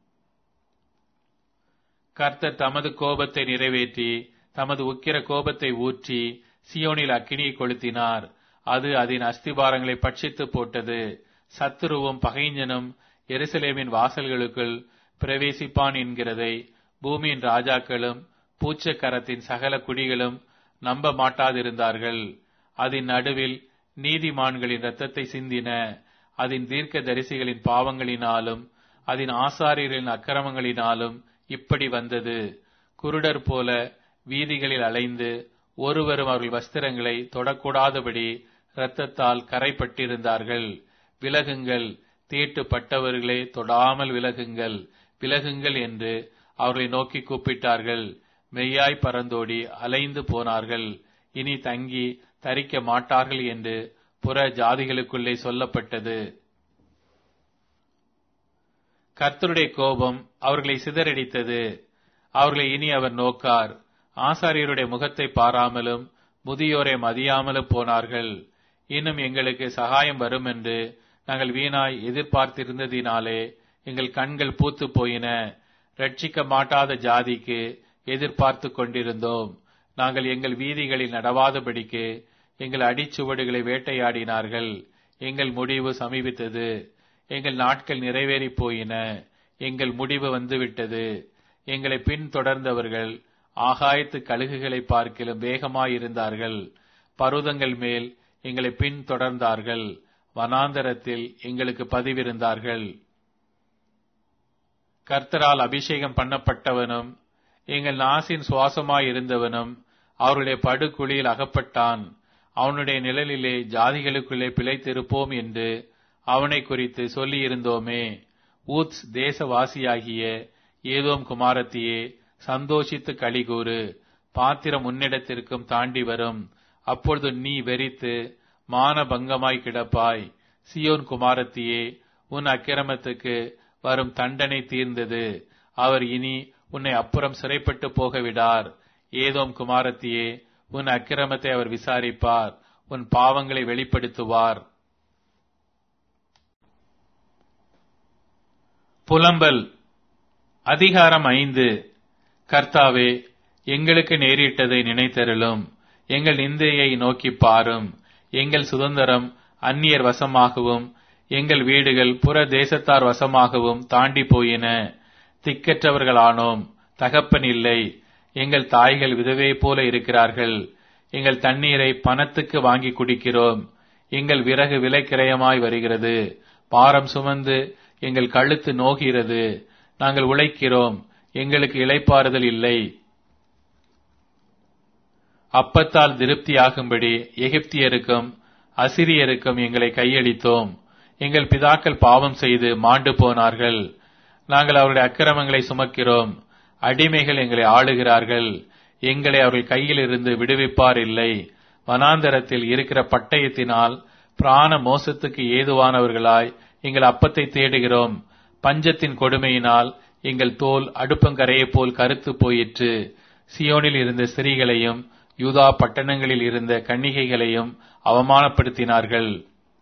கர்த்தர் தமது கோபத்தை நிறைவேற்றி தமது உக்கிர கோபத்தை ஊற்றி சியோனில் அக்கினியை கொளுத்தினார். அது அதன் அஸ்திபாரங்களை பட்சித்து போட்டது. சத்துருவும் பகைஞனும் எருசலேமின் வாசல்களுக்குள் பிரவேசிப்பான் என்கிறதை பூமியின் ராஜாக்களும் பூச்சக்கரத்தின் சகல குடிகளும் நம்ப மாட்டாதிருந்தார்கள். அதன் நடுவில் நீதிமான்களின் இரத்தத்தை சிந்தின. அதன் தீர்க்க தரிசிகளின் பாவங்களினாலும் அதன் ஆசாரியர்களின் அக்கிரமங்களினாலும் இப்படி வந்தது. குருடர் போல வீதிகளில் அலைந்து ஒருவரும் அவர்கள் வஸ்திரங்களை தொடக்கூடாதபடி இரத்தத்தால் கரைப்பட்டிருந்தார்கள். விலகுங்கள், தீட்டுப்பட்டவர்களே, தொடாமல் விலகுங்கள், விலகுங்கள் என்று அவர்களை நோக்கி கூப்பிட்டார்கள். மெய்யாய் பறந்தோடி அலைந்து போனார்கள். இனி தங்கி தரிக்க மாட்டார்கள் என்று புற ஜாதிகளுக்குள்ளே சொல்லப்பட்டது. கர்த்தருடைய கோபம் அவர்களை சிதறடித்தது. அவர்களை இனி அவர் நோக்கார். ஆசாரியருடைய முகத்தை பாராமலும் முதியோரை மதியாமலும் போனார்கள். இன்னும் எங்களுக்கு சகாயம் வரும் என்று நாங்கள் வீணாய் எதிர்பார்த்திருந்ததினாலே எங்கள் கண்கள் பூத்து போயின. ரட்சிக்க மாட்டாத ஜாதிக்கு எதிர்பார்த்து கொண்டிருந்தோம். நாங்கள் எங்கள் வீதிகளில் நடவாதபடிக்கு எங்கள் அடிச்சுவடுகளை வேட்டையாடினார்கள். எங்கள் முடிவு சமீபித்தது. எங்கள் நாட்கள் நிறைவேறி போயின. எங்கள் முடிவு வந்துவிட்டது. எங்களை பின் தொடர்ந்தவர்கள் ஆகாயத்து கழுகுகளை பார்க்கிலும் வேகமாயிருந்தார்கள். பருவதங்கள் மேல் எங்களை பின் தொடர்ந்தார்கள். வனாந்தரத்தில் எங்களுக்கு பதிவிருந்தார்கள். கர்த்தரால் அபிஷேகம் பண்ணப்பட்டவனும் எங்கள் நாசின் சுவாசமாயிருந்தவனும் அவருடைய படுகுழியில் அகப்பட்டான். அவனுடைய நிழலிலே ஜாதிகளுக்குள்ளே பிழைத்திருப்போம் என்று அவனை குறித்து சொல்லியிருந்தோமே. ஊத்ஸ் தேசவாசியாகிய ஏதோம் குமாரத்தியே, சந்தோஷித்து களிகூறு. பாத்திரம் உன்னிடத்திற்கும் தாண்டி வரும். அப்பொழுது நீ வெறித்து மானபங்கமாய் கிடப்பாய். சியோன் குமாரத்தியே, உன் அக்கிரமத்துக்கு வரும் தண்டனை தீர்ந்தது. அவர் இனி உன்னை அப்புறம் சிறைப்பட்டு போகவிடார். ஏதோம் குமாரத்தியே, உன் அக்கிரமத்தை அவர் விசாரிப்பார். உன் பாவங்களை வெளிப்படுத்துவார். புலம்பல். அதிகாரம் ஐந்து. கர்த்தாவே, எங்களுக்கு நேரிட்டதை நினைத்தருளும். எங்கள் நிந்தையை நோக்கி பாரும். எங்கள் சுதந்திரம் அந்நியர் வசமாகவும் எங்கள் வீடுகள் புற தேசத்தார் வசமாகவும் தாண்டி போயின. திக்கற்றவர்களானோம், தகப்பன் இல்லை. எங்கள் தாய்கள் விதவை போல இருக்கிறார்கள். எங்கள் தண்ணீரை பணத்துக்கு வாங்கி குடிக்கிறோம். எங்கள் விறகு விலைக்கிரயமாய் வருகிறது. பாரம் சுமந்து எங்கள் கழுத்து நோகிறது. நாங்கள் உழைக்கிறோம், எங்களுக்கு இளைப்பாறுதல் இல்லை. அப்பத்தால் திருப்தியாகும்படி எகிப்தியருக்கும் அசிரியருக்கும் எங்களை கையளித்தோம். எங்கள் பிதாக்கள் பாவம் செய்து மாண்டு போனார்கள். நாங்கள் அவருடைய அக்கிரமங்களை சுமக்கிறோம். அடிமைகள் எங்களை ஆளுகிறார்கள். எங்களை அவர்கள் கையில் இருந்து விடுவிப்பார் இல்லை. வனாந்தரத்தில் இருக்கிற பட்டயத்தினால் பிராண மோசத்துக்கு ஏதுவானவர்களாய் எங்கள் அப்பத்தை தேடுகிறோம். பஞ்சத்தின் கொடுமையினால் எங்கள் தோல் அடுப்பங்கரையை போல் கருத்து போயிற்று. சியோனில் இருந்த ஸ்திரீகளையும் யூதா பட்டணங்களில் இருந்த கன்னிகைகளையும் அவமானப்படுத்தினார்கள்.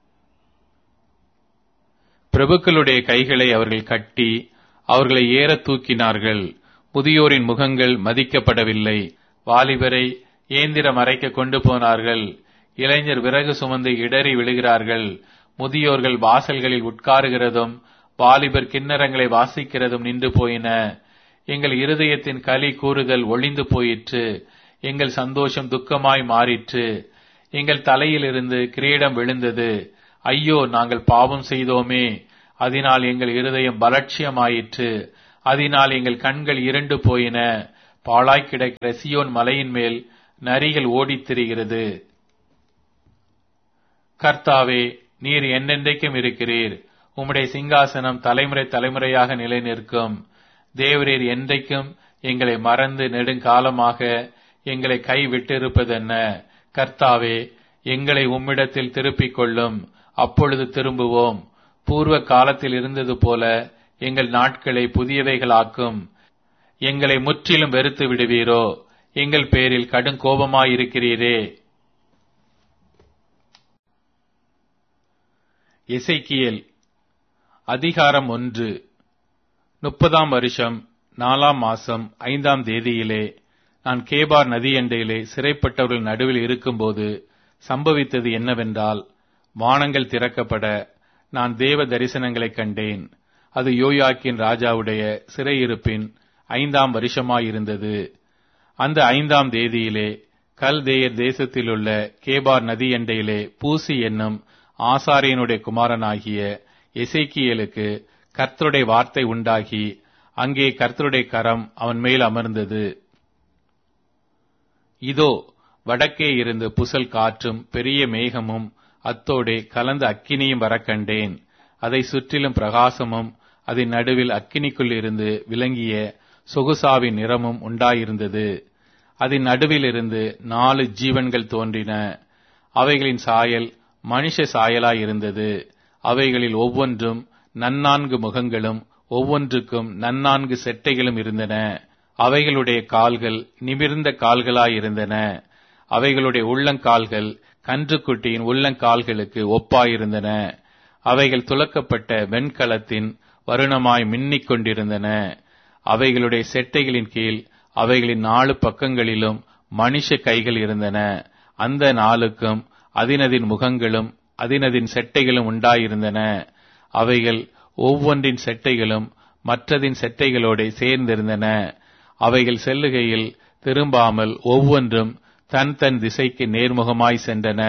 பிரபுக்களுடைய கைகளை அவர்கள் கட்டி அவர்களை ஏற தூக்கினார்கள். முதியோரின் முகங்கள் மதிக்கப்படவில்லை. வாலிபரை ஏந்திர மறைக்க கொண்டு போனார்கள். இளைஞர் விறகு சுமந்து இடறி விழுகிறார்கள். முதியோர்கள் வாசல்களில் உட்காருகிறதும் வாலிபர் கிண்ணறங்களை வாசிக்கிறதும் நின்று போயின. எங்கள் இருதயத்தின் களி கூறுதல் ஒளிந்து போயிற்று. எங்கள் சந்தோஷம் துக்கமாய் மாறிற்று. எங்கள் தலையிலிருந்து கிரீடம் விழுந்தது. ஐயோ, நாங்கள் பாவம் செய்தோமே, அதனால் எங்கள் இருதயம் பலட்சியமாயிற்று, அதனால் எங்கள் கண்கள் இருண்டு போயின. பாழாய் கிடக்கிற சீயோன் மலையின் மேல் நரிகள் ஓடித் திரிகிறது. கர்த்தாவே, நீர் என்னென்றைக்கும் இருக்கிறீர். உம்முடைய சிங்காசனம் தலைமுறை தலைமுறையாக நிலை நிற்கும். தேவரீர் என்றைக்கும் எங்களை மறந்து நெடுங்காலமாக எங்களை கை விட்டிருப்பதென்ன? கர்த்தாவே, எங்களை உம்மிடத்தில் திருப்பிக் கொள்ளும், அப்பொழுது திரும்புவோம். பூர்வ காலத்தில் இருந்தது போல எங்கள் நாட்களை புதியவைகளாக்கும். எங்களை முற்றிலும் வெறுத்து விடுவீரோ? எங்கள் பேரில் கடும் கோபமாயிருக்கிறீரே. எசேக்கியேல் அதிகாரம் ஒன்று. முப்பதாம் வருஷம் நாலாம் மாசம் ஐந்தாம் தேதியிலே நான் கேபார் நதியண்டையிலே சிறைப்பட்டவர்கள் நடுவில் இருக்கும்போது சம்பவித்தது என்னவென்றால், வானங்கள் திறக்கப்பட நான் தேவ தரிசனங்களைக் கண்டேன். அது யோயாக்கீன் ராஜாவுடைய சிறையிருப்பின் ஐந்தாம் வருஷமாயிருந்தது. அந்த ஐந்தாம் தேதியிலே கல்தேயர் தேசத்திலுள்ள கேபார் நதியண்டையிலே பூசி என்னும் ஆசாரியனுடைய குமாரனாகிய எசேக்கியேலுக்கு கர்த்தருடைய வார்த்தை உண்டாகி, அங்கே கர்த்தருடைய கரம் அவன் மேல் அமர்ந்தது. இதோ, வடக்கே இருந்து புசல் காற்றும் பெரிய மேகமும் அத்தோடே கலந்த அக்கினியும் வர கண்டேன். அதை சுற்றிலும் பிரகாசமும் அதன் நடுவில் அக்கினிக்குள் இருந்து விளங்கிய சொகுசாவின் நிறமும் உண்டாயிருந்தது. அதன் நடுவில் இருந்து நாலு ஜீவன்கள் தோன்றின. அவைகளின் சாயல் மனுஷ சாயலாயிருந்தது. அவைகளில் ஒவ்வொன்றும் நன்னான்கு முகங்களும் ஒவ்வொன்றுக்கும் நன்னான்கு செட்டைகளும் இருந்தன. அவைகளுடைய கால்கள் நிமிர்ந்த கால்களாயிருந்தன. அவைகளுடைய உள்ளங்கால்கள் கன்றுக்குட்டியின் உள்ளங்கால்களுக்கு ஒப்பாயிருந்தன. அவைகள் துலக்கப்பட்ட வெண்கலத்தின் வருணமாய் மின்னிக் கொண்டிருந்தன. அவைகளுடைய செட்டைகளின் கீழ் அவைகளின் நாலு பக்கங்களிலும் மனுஷ கைகள் இருந்தன. அந்த நாளுக்கும் அதினதின் முகங்களும் அதினதின் செட்டைகளும் உண்டாயிருந்தன. அவைகள் ஒவ்வொன்றின் செட்டைகளும் மற்றதின் செட்டைகளோட சேர்ந்திருந்தன. அவைகள் செல்லுகையில் திரும்பாமல் ஒவ்வொன்றும் தன் தன் திசைக்கு நேர்முகமாய் சென்றன.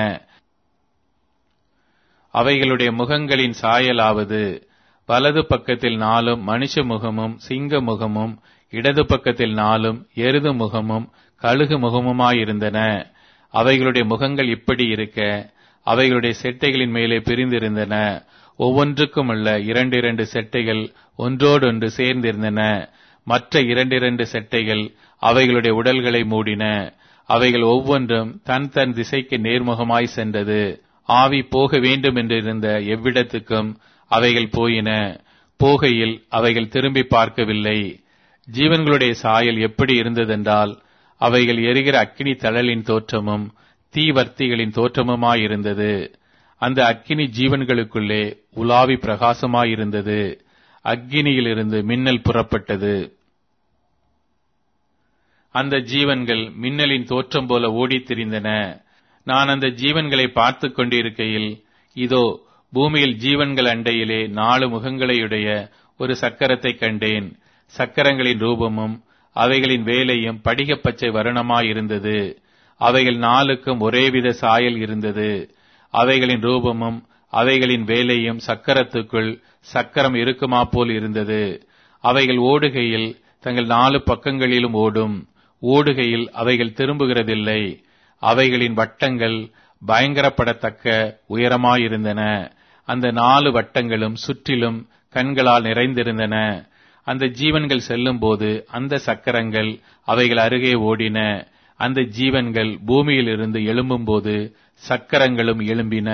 அவைகளுடைய முகங்களின் சாயலாவது, வலது பக்கத்தில் நாலும் மனுஷ முகமும் சிங்க முகமும், இடது பக்கத்தில் நாலும் எருது முகமும் கழுகு முகமுமாயிருந்தன. அவைகளுடைய முகங்கள் இப்படி இருக்க, அவைகளுடைய செட்டைகளின் மேலே பிரிந்திருந்தன. ஒவ்வொன்றுக்கும் உள்ள இரண்டிரண்டு செட்டைகள் ஒன்றோடொன்று சேர்ந்திருந்தன. மற்ற இரண்டிரண்டு செட்டைகள் அவைகளுடைய உடல்களை மூடின. அவைகள் ஒவ்வொன்றும் தன் தன் திசைக்கு நேர்முகமாய் சென்றது. ஆவி போக வேண்டும் என்றிருந்த எவ்விடத்துக்கும் அவைகள் போயின. போகையில் அவைகள் திரும்பி பார்க்கவில்லை. ஜீவன்களுடைய சாயல் எப்படி இருந்ததென்றால், அவைகள் எரிகிற அக்கினி தழலின் தோற்றமும் தீவர்த்திகளின் தோற்றமுமாயிருந்தது. அந்த அக்கினி ஜீவன்களுக்குள்ளே உலாவி பிரகாசமாயிருந்தது. அக்கினியிலிருந்து மின்னல் புறப்பட்டது. அந்த ஜீவன்கள் மின்னலின் தோற்றம் போல ஓடித் திரிந்தன. நான் அந்த ஜீவன்களை பார்த்து கொண்டிருக்கையில், இதோ, பூமியில் ஜீவன்கள் அண்டையிலே நாலு முகங்களையுடைய ஒரு சக்கரத்தை கண்டேன். சக்கரங்களின் ரூபமும் அவைகளின் வேலையும் படிகப் பச்சை வருணமாயிருந்தது. அவைகள் நாலுக்கும் ஒரேவித சாயல் இருந்தது. அவைகளின் ரூபமும் அவைகளின் வேலையும் சக்கரத்துக்குள் சக்கரம் இருக்குமா போல் இருந்தது. அவைகள் ஓடுகையில் தங்கள் நாலு பக்கங்களிலும் ஓடும். ஓடுகையில் அவைகள் திரும்புகிறதில்லை. அவைகளின் வட்டங்கள் பயங்கரப்படத்தக்க உயரமாயிருந்தன. அந்த நாலு வட்டங்களும் சுற்றிலும் கண்களால் நிறைந்திருந்தன. அந்த ஜீவன்கள் செல்லும் போது அந்த சக்கரங்கள் அவைகள் அருகே ஓடின. அந்த ஜீவன்கள் பூமியிலிருந்து எழும்பும் போது சக்கரங்களும் எழும்பின.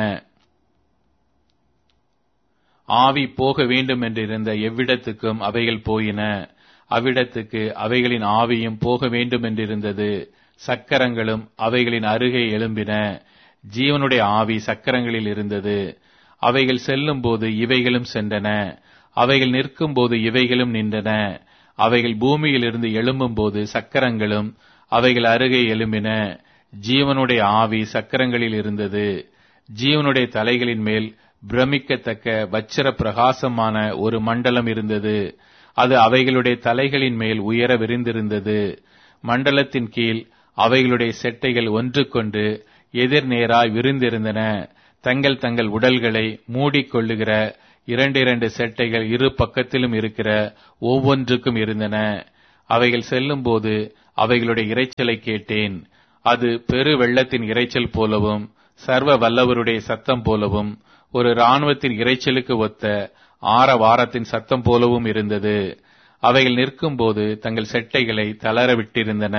ஆவி போக வேண்டும் என்றிருந்த எவ்விடத்துக்கும் அவைகள் போயின. அவ்விடத்துக்கு அவைகளின் ஆவியும் போக வேண்டும் என்றிருந்தது. சக்கரங்களும் அவைகளின் அருகே எழும்பின. ஜீவனுடைய ஆவி சக்கரங்களில் இருந்தது. அவைகள் செல்லும் போது இவைகளும் சென்றன. அவைகள் நிற்கும் போது இவைகளும் நின்றன. அவைகள் பூமியிலிருந்து எழும்பும் போது சக்கரங்களும் அவைகள் அருகே எழும்பின. ஜீவனுடைய ஆவி சக்கரங்களில் இருந்தது. ஜீவனுடைய தலைகளின் மேல் பிரமிக்கத்தக்க வச்சிர பிரகாசமான ஒரு மண்டலம் இருந்தது. அது அவைகளுடைய தலைகளின் மேல் உயர விரிந்திருந்தது. மண்டலத்தின் கீழ் அவைகளுடைய செட்டைகள் ஒன்றுக்கொன்று எதிர் நேராய் விரிந்திருந்தன. தங்கள் தங்கள் உடல்களை மூடிக்கொள்ளுகிற இரண்டு இரண்டு செட்டைகள் இரு பக்கத்திலும் இருக்கிற ஒவ்வொன்றுக்கும் இருந்தன. அவைகள் செல்லும்போது அவைகளுடைய இரைச்சலை கேட்டேன். அது பெரு வெள்ளத்தின் இரைச்சல் போலவும் சர்வ வல்லவருடைய சத்தம் போலவும் ஒரு இராணுவத்தின் இரைச்சலுக்கு ஒத்த ஆரவாரத்தின் சத்தம் போலவும் இருந்தது. அவைகள் நிற்கும்போது தங்கள் செட்டைகளை தளர விட்டிருந்தன.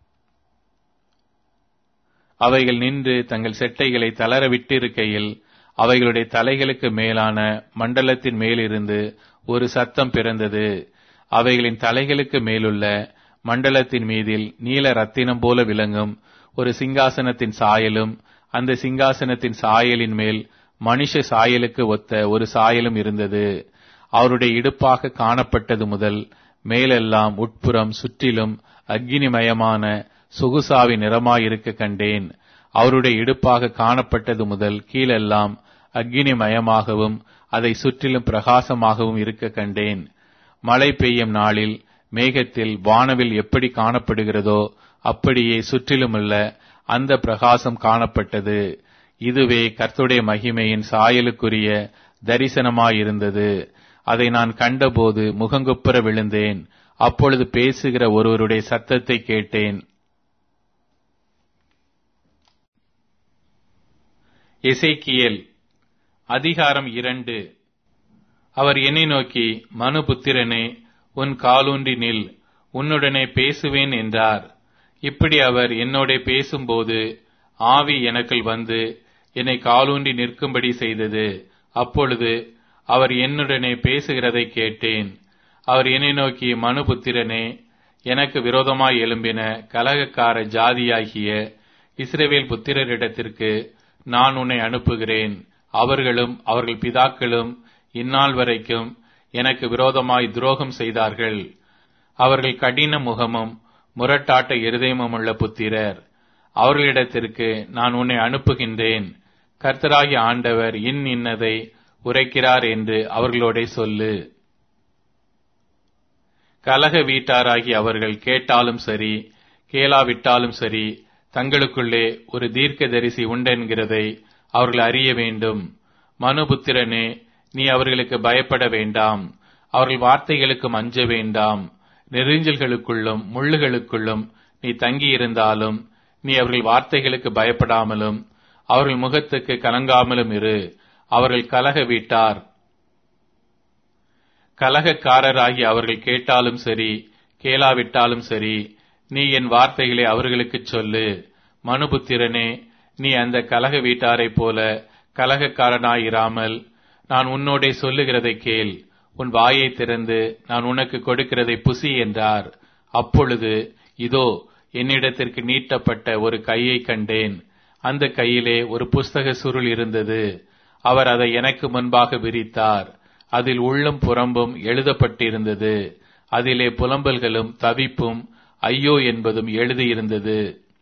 அவைகள் நின்று தங்கள் செட்டைகளை தளர விட்டிருக்கையில் அவைகளுடைய தலைகளுக்கு மேலான மண்டலத்தின் மேலிருந்து ஒரு சத்தம் பிறந்தது. அவைகளின் தலைகளுக்கு மேலுள்ள மண்டலத்தின் மீதில் நீல ரத்தினம் போல விளங்கும் ஒரு சிங்காசனத்தின் சாயலும், அந்த சிங்காசனத்தின் சாயலின் மேல் மனுஷ சாயலுக்கு ஒத்த ஒரு சாயலும் இருந்தது. அவருடைய இடுப்பாக காணப்பட்டது முதல் மேலெல்லாம் உட்புறம் சுற்றிலும் அக்கினிமயமான சொகுசாவி நிறமாயிருக்க கண்டேன். அவருடைய இடுப்பாக காணப்பட்டது முதல் கீழெல்லாம் அக்கினிமயமாகவும் அதை சுற்றிலும் பிரகாசமாகவும் இருக்க கண்டேன். மழை பெய்யும் நாளில் மேகத்தில் வானவில் எப்படி காணப்படுகிறதோ அப்படியே சுற்றிலுமுள்ள அந்த பிரகாசம் காணப்பட்டது. இதுவே கர்த்தருடைய மகிமையின் சாயலுக்குரிய தரிசனமாயிருந்தது. அதை நான் கண்டபோது முகங்குப்புற விழுந்தேன். அப்பொழுது பேசுகிற ஒருவருடைய சத்தத்தை கேட்டேன். எசேக்கியேல் அதிகாரம் இரண்டு. அவர் என்னை நோக்கி, மனுபுத்திரனே, உன் காலூன்றி நில், உன்னுடனே பேசுவேன் என்றார். இப்படி அவர் என்னோட பேசும்போது ஆவி எனக்குள் வந்து என்னை காலூன்றி நிற்கும்படி செய்தது. அப்பொழுது அவர் என்னுடனே பேசுகிறதை கேட்டேன். அவர் என்னை நோக்கி, மனுபுத்திரனே, எனக்கு விரோதமாய் எழும்பின கலகக்கார ஜாதியாகிய இஸ்ரவேல் புத்திரரிடத்திற்கு நான் உன்னை அனுப்புகிறேன். அவர்களும் அவர்கள் பிதாக்களும் இந்நாள் வரைக்கும் எனக்கு விரோதமாய் துரோகம் செய்தார்கள். அவர்கள் கடின முகமும் முரட்டாட்ட இருதயமும் உள்ள புத்திரர். அவர்களிடத்திற்கு நான் உன்னை அனுப்புகின்றேன். கர்த்தராகிய ஆண்டவர் இன் இன்னதை உரைக்கிறார் என்று அவர்களோட சொல்லு. கலக வீட்டாராகி அவர்கள் கேட்டாலும் சரி கேளாவிட்டாலும் சரி, தங்களுக்குள்ளே ஒரு தீர்க்கதரிசி உண்டென்கிறதை அவர்கள் அறிய வேண்டும். மனுபுத்திரனே, நீ அவர்களுக்கு பயப்பட வேண்டாம். அவர்கள் வார்த்தைகளுக்கு அஞ்ச வேண்டாம். நெரிஞ்சல்களுக்குள்ளும் முள்ளுகளுக்குள்ளும் நீ தங்கியிருந்தாலும் நீ அவர்கள் வார்த்தைகளுக்கு பயப்படாமலும் அவர்கள் முகத்துக்கு கலங்காமலும் இரு. அவர்கள் கலக வீட்டார். கலகக்காரராகி அவர்கள் கேட்டாலும் சரி கேளாவிட்டாலும் சரி, நீ என் வார்த்தைகளை அவர்களுக்கு சொல்லு. மனுபுத்திரனே, நீ அந்த கலக வீட்டாரைப் போல கலகக்காரனாயிராமல் நான் உன்னோடே சொல்லுகிறதை கேள். உன் வாயை திறந்து நான் உனக்கு கொடுக்கிறதை புசி என்றார். அப்பொழுது இதோ, என்னிடத்திற்கு நீட்டப்பட்ட ஒரு கையை கண்டேன். அந்த கையிலே ஒரு புஸ்தக சுருள் இருந்தது. அவர் அதை எனக்கு முன்பாக விரித்தார். அதில் உள்ளும் புறம்பும் எழுதப்பட்டிருந்தது. அதிலே புலம்பல்களும் தவிப்பும் ஐயோ என்பதும் எழுதியிருந்தது.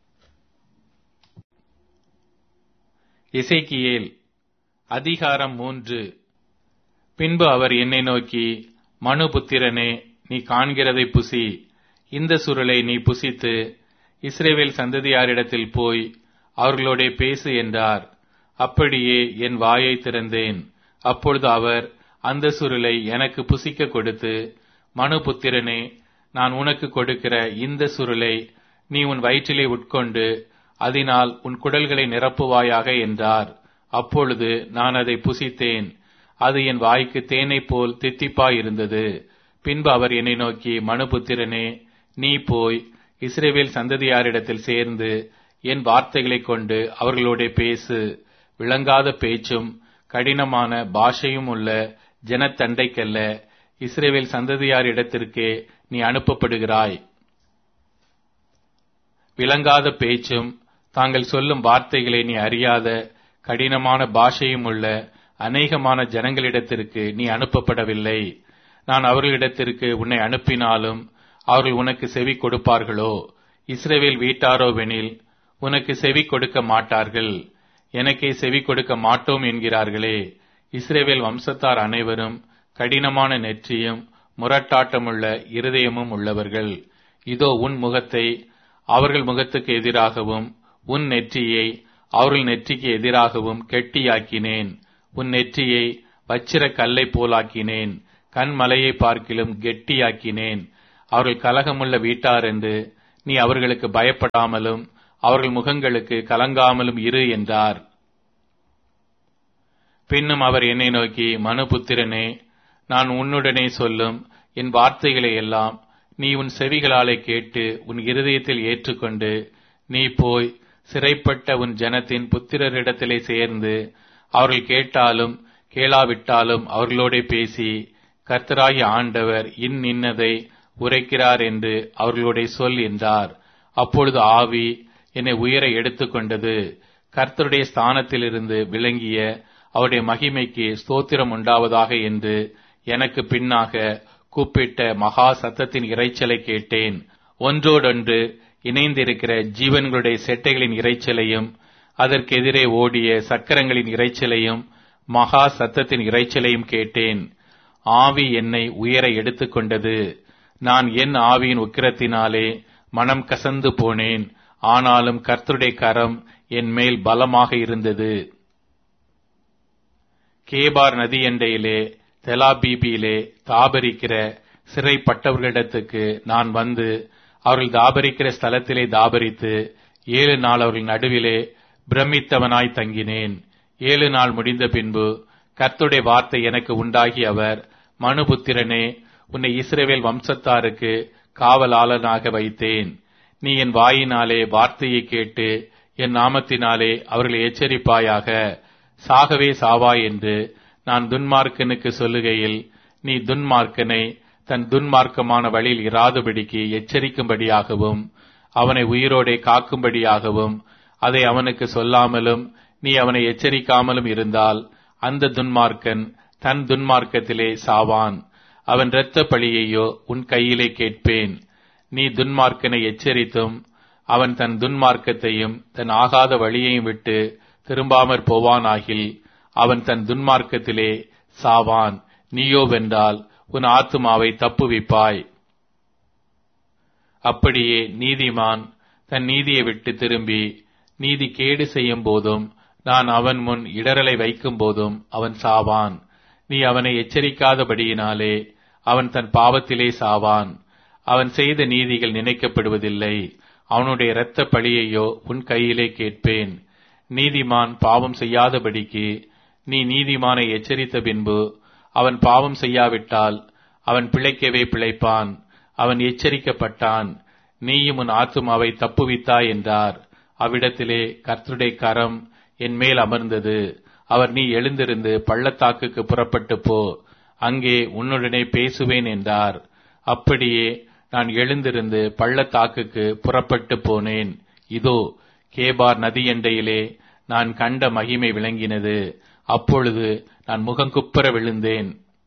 எசேக்கியேல் அதிகாரம் மூன்று. பின்பு அவர் என்னை நோக்கி, மனுபுத்திரனே, நீ காண்கிறதை புசி. இந்த சுருளை நீ புசித்து இஸ்ரவேல் சந்ததியாரிடத்தில் போய் அவர்களோட பேசு என்றார். அப்படியே என் வாயை திறந்தேன். அப்பொழுது அவர் அந்த சுருளை எனக்கு புசிக்க கொடுத்து, மனுபுத்திரனே, நான் உனக்கு கொடுக்கிற இந்த சுருளை நீ உன் வயிற்றிலே உட்கொண்டு அதனால் உன் குடல்களை நிரப்புவாயாக என்றார். அப்பொழுது நான் அதை புசித்தேன். அது என் வாய்க்கு தேனைப் போல் தித்திப்பாயிருந்தது. பின்பு அவர் என்னை நோக்கி, மனுபுத்திரனே, நீ போய் இஸ்ரவேல் சந்ததியாரிடத்தில் சேர்ந்து என் வார்த்தைகளைக் கொண்டு அவர்களோட பேசு. விளங்காத பேச்சும் கடினமான பாஷையும் உள்ள ஜனத்தண்டைக்கல்ல, இஸ்ரவேல் சந்ததியாரிடத்திற்கே நீ அனுப்பப்படுகிறாய். விளங்காத பேச்சும் தாங்கள் சொல்லும் வார்த்தைகளை நீ அறியாத கடினமான பாஷையும் உள்ள அநேகமான ஜனங்களிடத்திற்கு நீ அனுப்பப்படவில்லை. நான் அவர்களிடத்திற்கு உன்னை அனுப்பினாலும் அவர்கள் உனக்கு செவி கொடுப்பார்களோ? இஸ்ரவேல் வீட்டாரோவெனில் உனக்கு செவி கொடுக்க மாட்டார்கள். எனக்கே செவி கொடுக்க மாட்டோம் என்கிறார்களே. இஸ்ரவேல் வம்சத்தார் அனைவரும் கடினமான நெற்றியும் முரட்டாட்டமுள்ள இருதயமும் உள்ளவர்கள். இதோ, உன் முகத்தை அவர்கள் முகத்துக்கு எதிராகவும் உன் நெற்றியை அவர்கள் நெற்றிக்கு எதிராகவும் கெட்டியாக்கினேன். உன் நெற்றியை வச்சிர கல்லை போலாக்கினேன். கண்மலையை பார்க்கிலும் கெட்டியாக்கினேன். அவர்கள் கலகமுள்ள வீட்டார் என்று நீ அவர்களுக்கு பயப்படாமலும் அவர்கள் முகங்களுக்கு கலங்காமலும் இரு என்றார். பின்னும் அவர் என்னை நோக்கி, மனுபுத்திரனே, நான் உன்னுடனே சொல்லும் என் வார்த்தைகளை எல்லாம் நீ உன் செவிகளாலே கேட்டு உன் இருதயத்தில் ஏற்றுக்கொண்டு நீ போய் சிறைப்பட்ட உன் ஜனத்தின் புத்திரரிடத்திலே சேர்ந்து அவர்கள் கேட்டாலும் கேளாவிட்டாலும் அவர்களோடே பேசி, கர்த்தராகிய ஆண்டவர் இன்னின்னதை உரைக்கிறார் என்று அவர்களோடே சொல் என்றார். அப்பொழுது ஆவி என்னை உயர எடுத்துக்கொண்டது. கர்த்தருடைய ஸ்தானத்திலிருந்து விளங்கிய அவருடைய மகிமைக்கு ஸ்தோத்திரம் உண்டாவதாக என்று எனக்கு பின்னாக கூப்பிட்ட மகா சத்தத்தின் இரைச்சலை கேட்டேன். ஒன்றோடொன்று இணைந்திருக்கிற ஜீவன்களுடைய செட்டைகளின் இரைச்சலையும் அதற்கெதிரே ஓடிய சக்கரங்களின் இரைச்சலையும் மகா சத்தத்தின் இரைச்சலையும் கேட்டேன். ஆவி என்னை உயர எடுத்துக்கொண்டது. நான் என் ஆவியின் உக்கிரத்தினாலே மனம் கசந்து போனேன். ஆனாலும் கர்த்தருடைய கரம் என் மேல் பலமாக இருந்தது. கேபார் நதி எண்டையிலே தெலாபீபியிலே தாபரிக்கிற சிறைப்பட்டவர்களிடத்துக்கு நான் வந்து அவர்கள் தாபரிக்கிற ஸ்தலத்திலே தாபரித்து ஏழு நாள் அவர்கள் நடுவிலே பிரமித்தவனாய் தங்கினேன். ஏழு நாள் முடிந்த பின்பு கர்த்தருடைய வார்த்தை எனக்கு உண்டாகி அவர், மனுபுத்திரனே, உன்னை இஸ்ரவேல் வம்சத்தாருக்கு காவலாளனாக வைத்தேன். நீ என் வாயினாலே வார்த்தையை கேட்டு என் நாமத்தினாலே அவர்களை எச்சரிப்பாயாக. சாகவே சாவாய் என்று நான் துன்மார்க்கனுக்கு சொல்லுகையில் நீ துன்மார்க்கனை தன் துன்மார்க்கமான வழியில் இராதபடிக்கு எச்சரிக்கும்படியாகவும் அவனை உயிரோடே காக்கும்படியாகவும் அதை அவனுக்கு சொல்லாமலும் நீ அவனை எச்சரிக்காமலும் இருந்தால் அந்த துன்மார்க்கன் தன் துன்மார்க்கத்திலே சாவான். அவன் இரத்த பழியையோ உன் கையிலே கேட்பேன். நீ துன்மார்க்கனை எச்சரித்தும் அவன் தன் துன்மார்க்கத்தையும் தன் ஆகாத வழியையும் விட்டு திரும்பாமற் போவானாகில் அவன் தன் துன்மார்க்கத்திலே சாவான். நீயோ வென்றால் உன் ஆத்துமாவை தப்புவிப்பாய். அப்படியே நீதிமான் தன் நீதியை விட்டு திரும்பி நீதி கேடு செய்யும் போதும் நான் அவன் முன் இடரலை வைக்கும் போதும் அவன் சாவான். நீ அவனை எச்சரிக்காதபடியினாலே அவன் தன் பாவத்திலே சாவான். அவன் செய்த நீதிகள் நினைக்கப்படுவதில்லை. அவனுடைய இரத்த பழியையோ உன் கையிலே கேட்பேன். நீதிமான் பாவம் செய்யாதபடிக்கு நீ நீதிமானை எச்சரித்த பின்பு அவன் பாவம் செய்யாவிட்டால் அவன் பிழைக்கவே பிழைப்பான். அவன் எச்சரிக்கப்பட்டான். நீயும் உன் ஆத்துமாவை தப்புவித்தாய் என்றார். அவ்விடத்திலே கர்த்தருடைய கரம் என் மேல் அமர்ந்தது. அவர், நீ எழுந்திருந்து பள்ளத்தாக்குக்கு புறப்பட்டு போ, அங்கே உன்னுடனே பேசுவேன் என்றார். அப்படியே நான் எழுந்திருந்து பள்ளத்தாக்குக்கு புறப்பட்டு போனேன். இதோ கேபார் நதியண்டையிலே நான் கண்ட மகிமை விளங்கினது. அப்பொழுது நான் முகங்குப்புற விழுந்தேன்.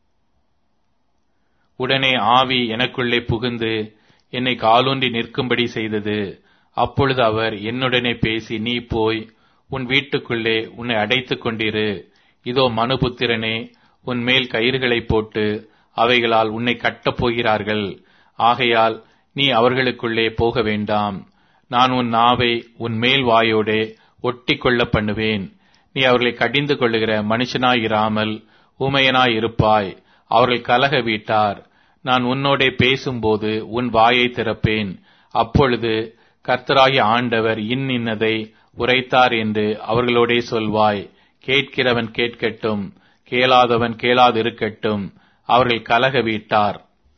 உடனே ஆவி எனக்குள்ளே புகுந்து என்னை காலூன்றி நிற்கும்படி செய்தது. அப்பொழுது அவர் என்னுடனே பேசி, நீ போய் உன் வீட்டுக்குள்ளே உன்னை அடைத்துக் கொண்டிரு. இதோ மனுபுத்திரனே, உன் மேல் கயிறுகளை போட்டு அவைகளால் உன்னை கட்டப் போகிறார்கள். ஆகையால் நீ அவர்களுக்குள்ளே போக வேண்டாம். நான் உன் நாவை உன் மேல் வாயோடே ஒட்டி கொள்ள பண்ணுவேன். நீ அவர்களை கடிந்து கொள்ளுகிற மனுஷனாயிராமல் ஊமையனாயிருப்பாய். அவர்கள் கலக வீட்டார். நான் உன்னோடே பேசும்போது உன் வாயை திறப்பேன். அப்பொழுது கர்த்தராகிய ஆண்டவர் இன்னின்னதை உரைத்தார் என்று அவர்களோடே சொல்வாய். கேட்கிறவன் கேட்கட்டும், கேளாதவன் கேளாதிருக்கட்டும். அவர்கள் கலக வீட்டார்.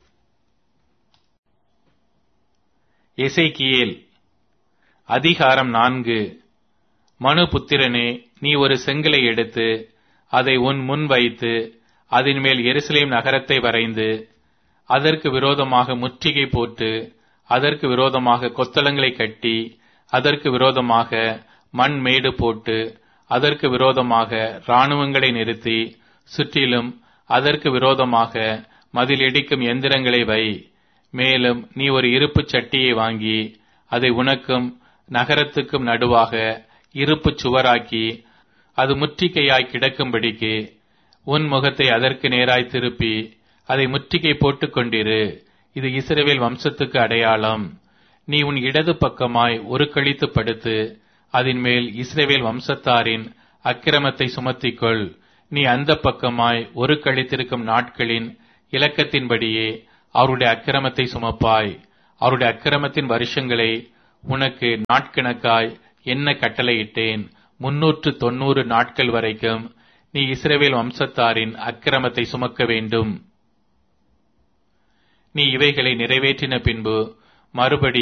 எசேக்கியேல் அதிகாரம் நான்கு. மனுபுத்திரனே, நீ ஒரு செங்கலை எடுத்து அதை உன் முன் வைத்து அதன் மேல் எருசலேம் நகரத்தை வரைந்து அதற்கு விரோதமாக முற்றுகை போட்டு அதற்கு விரோதமாக கொத்தளங்களை கட்டி அதற்கு விரோதமாக மண் மேடு போட்டு அதற்கு விரோதமாக இராணுவங்களை நிறுத்தி சுற்றிலும் அதற்கு விரோதமாக மதில் இடிக்கும் எந்திரங்களை வை. மேலும் நீ ஒரு இருப்பு சட்டியை வாங்கி அதை உனக்கும் நகரத்துக்கும் நடுவாக இருப்பு சுவராக்கி அது முற்றிகையாய் கிடக்கும்படிக்கு உன் முகத்தை அதற்கு நேராய் திருப்பி அதை முற்றுகை போட்டுக் கொண்டிரு. இது இஸ்ரவேல் வம்சத்துக்கு அடையாளம். நீ உன் இடது பக்கமாய் ஒரு கழித்து படுத்து அதின் மேல் இஸ்ரவேல் வம்சத்தாரின் அக்கிரமத்தை சுமத்திக்கொள். நீ அந்த பக்கமாய் ஒரு கழித்திருக்கும் நாட்களின் இலக்கத்தின்படியே அவருடைய அக்கிரமத்தை சுமப்பாய். அவருடைய அக்கிரமத்தின் வருஷங்களை உனக்கு நாட்கணக்காய் என்ன கட்டளையிட்டேன். முன்னூற்று தொன்னூறு நாட்கள் வரைக்கும் நீ இஸ்ரவேல் வம்சத்தாரின் அக்கிரமத்தை சுமக்க வேண்டும். நீ இவைகளை நிறைவேற்றின பின்பு மறுபடி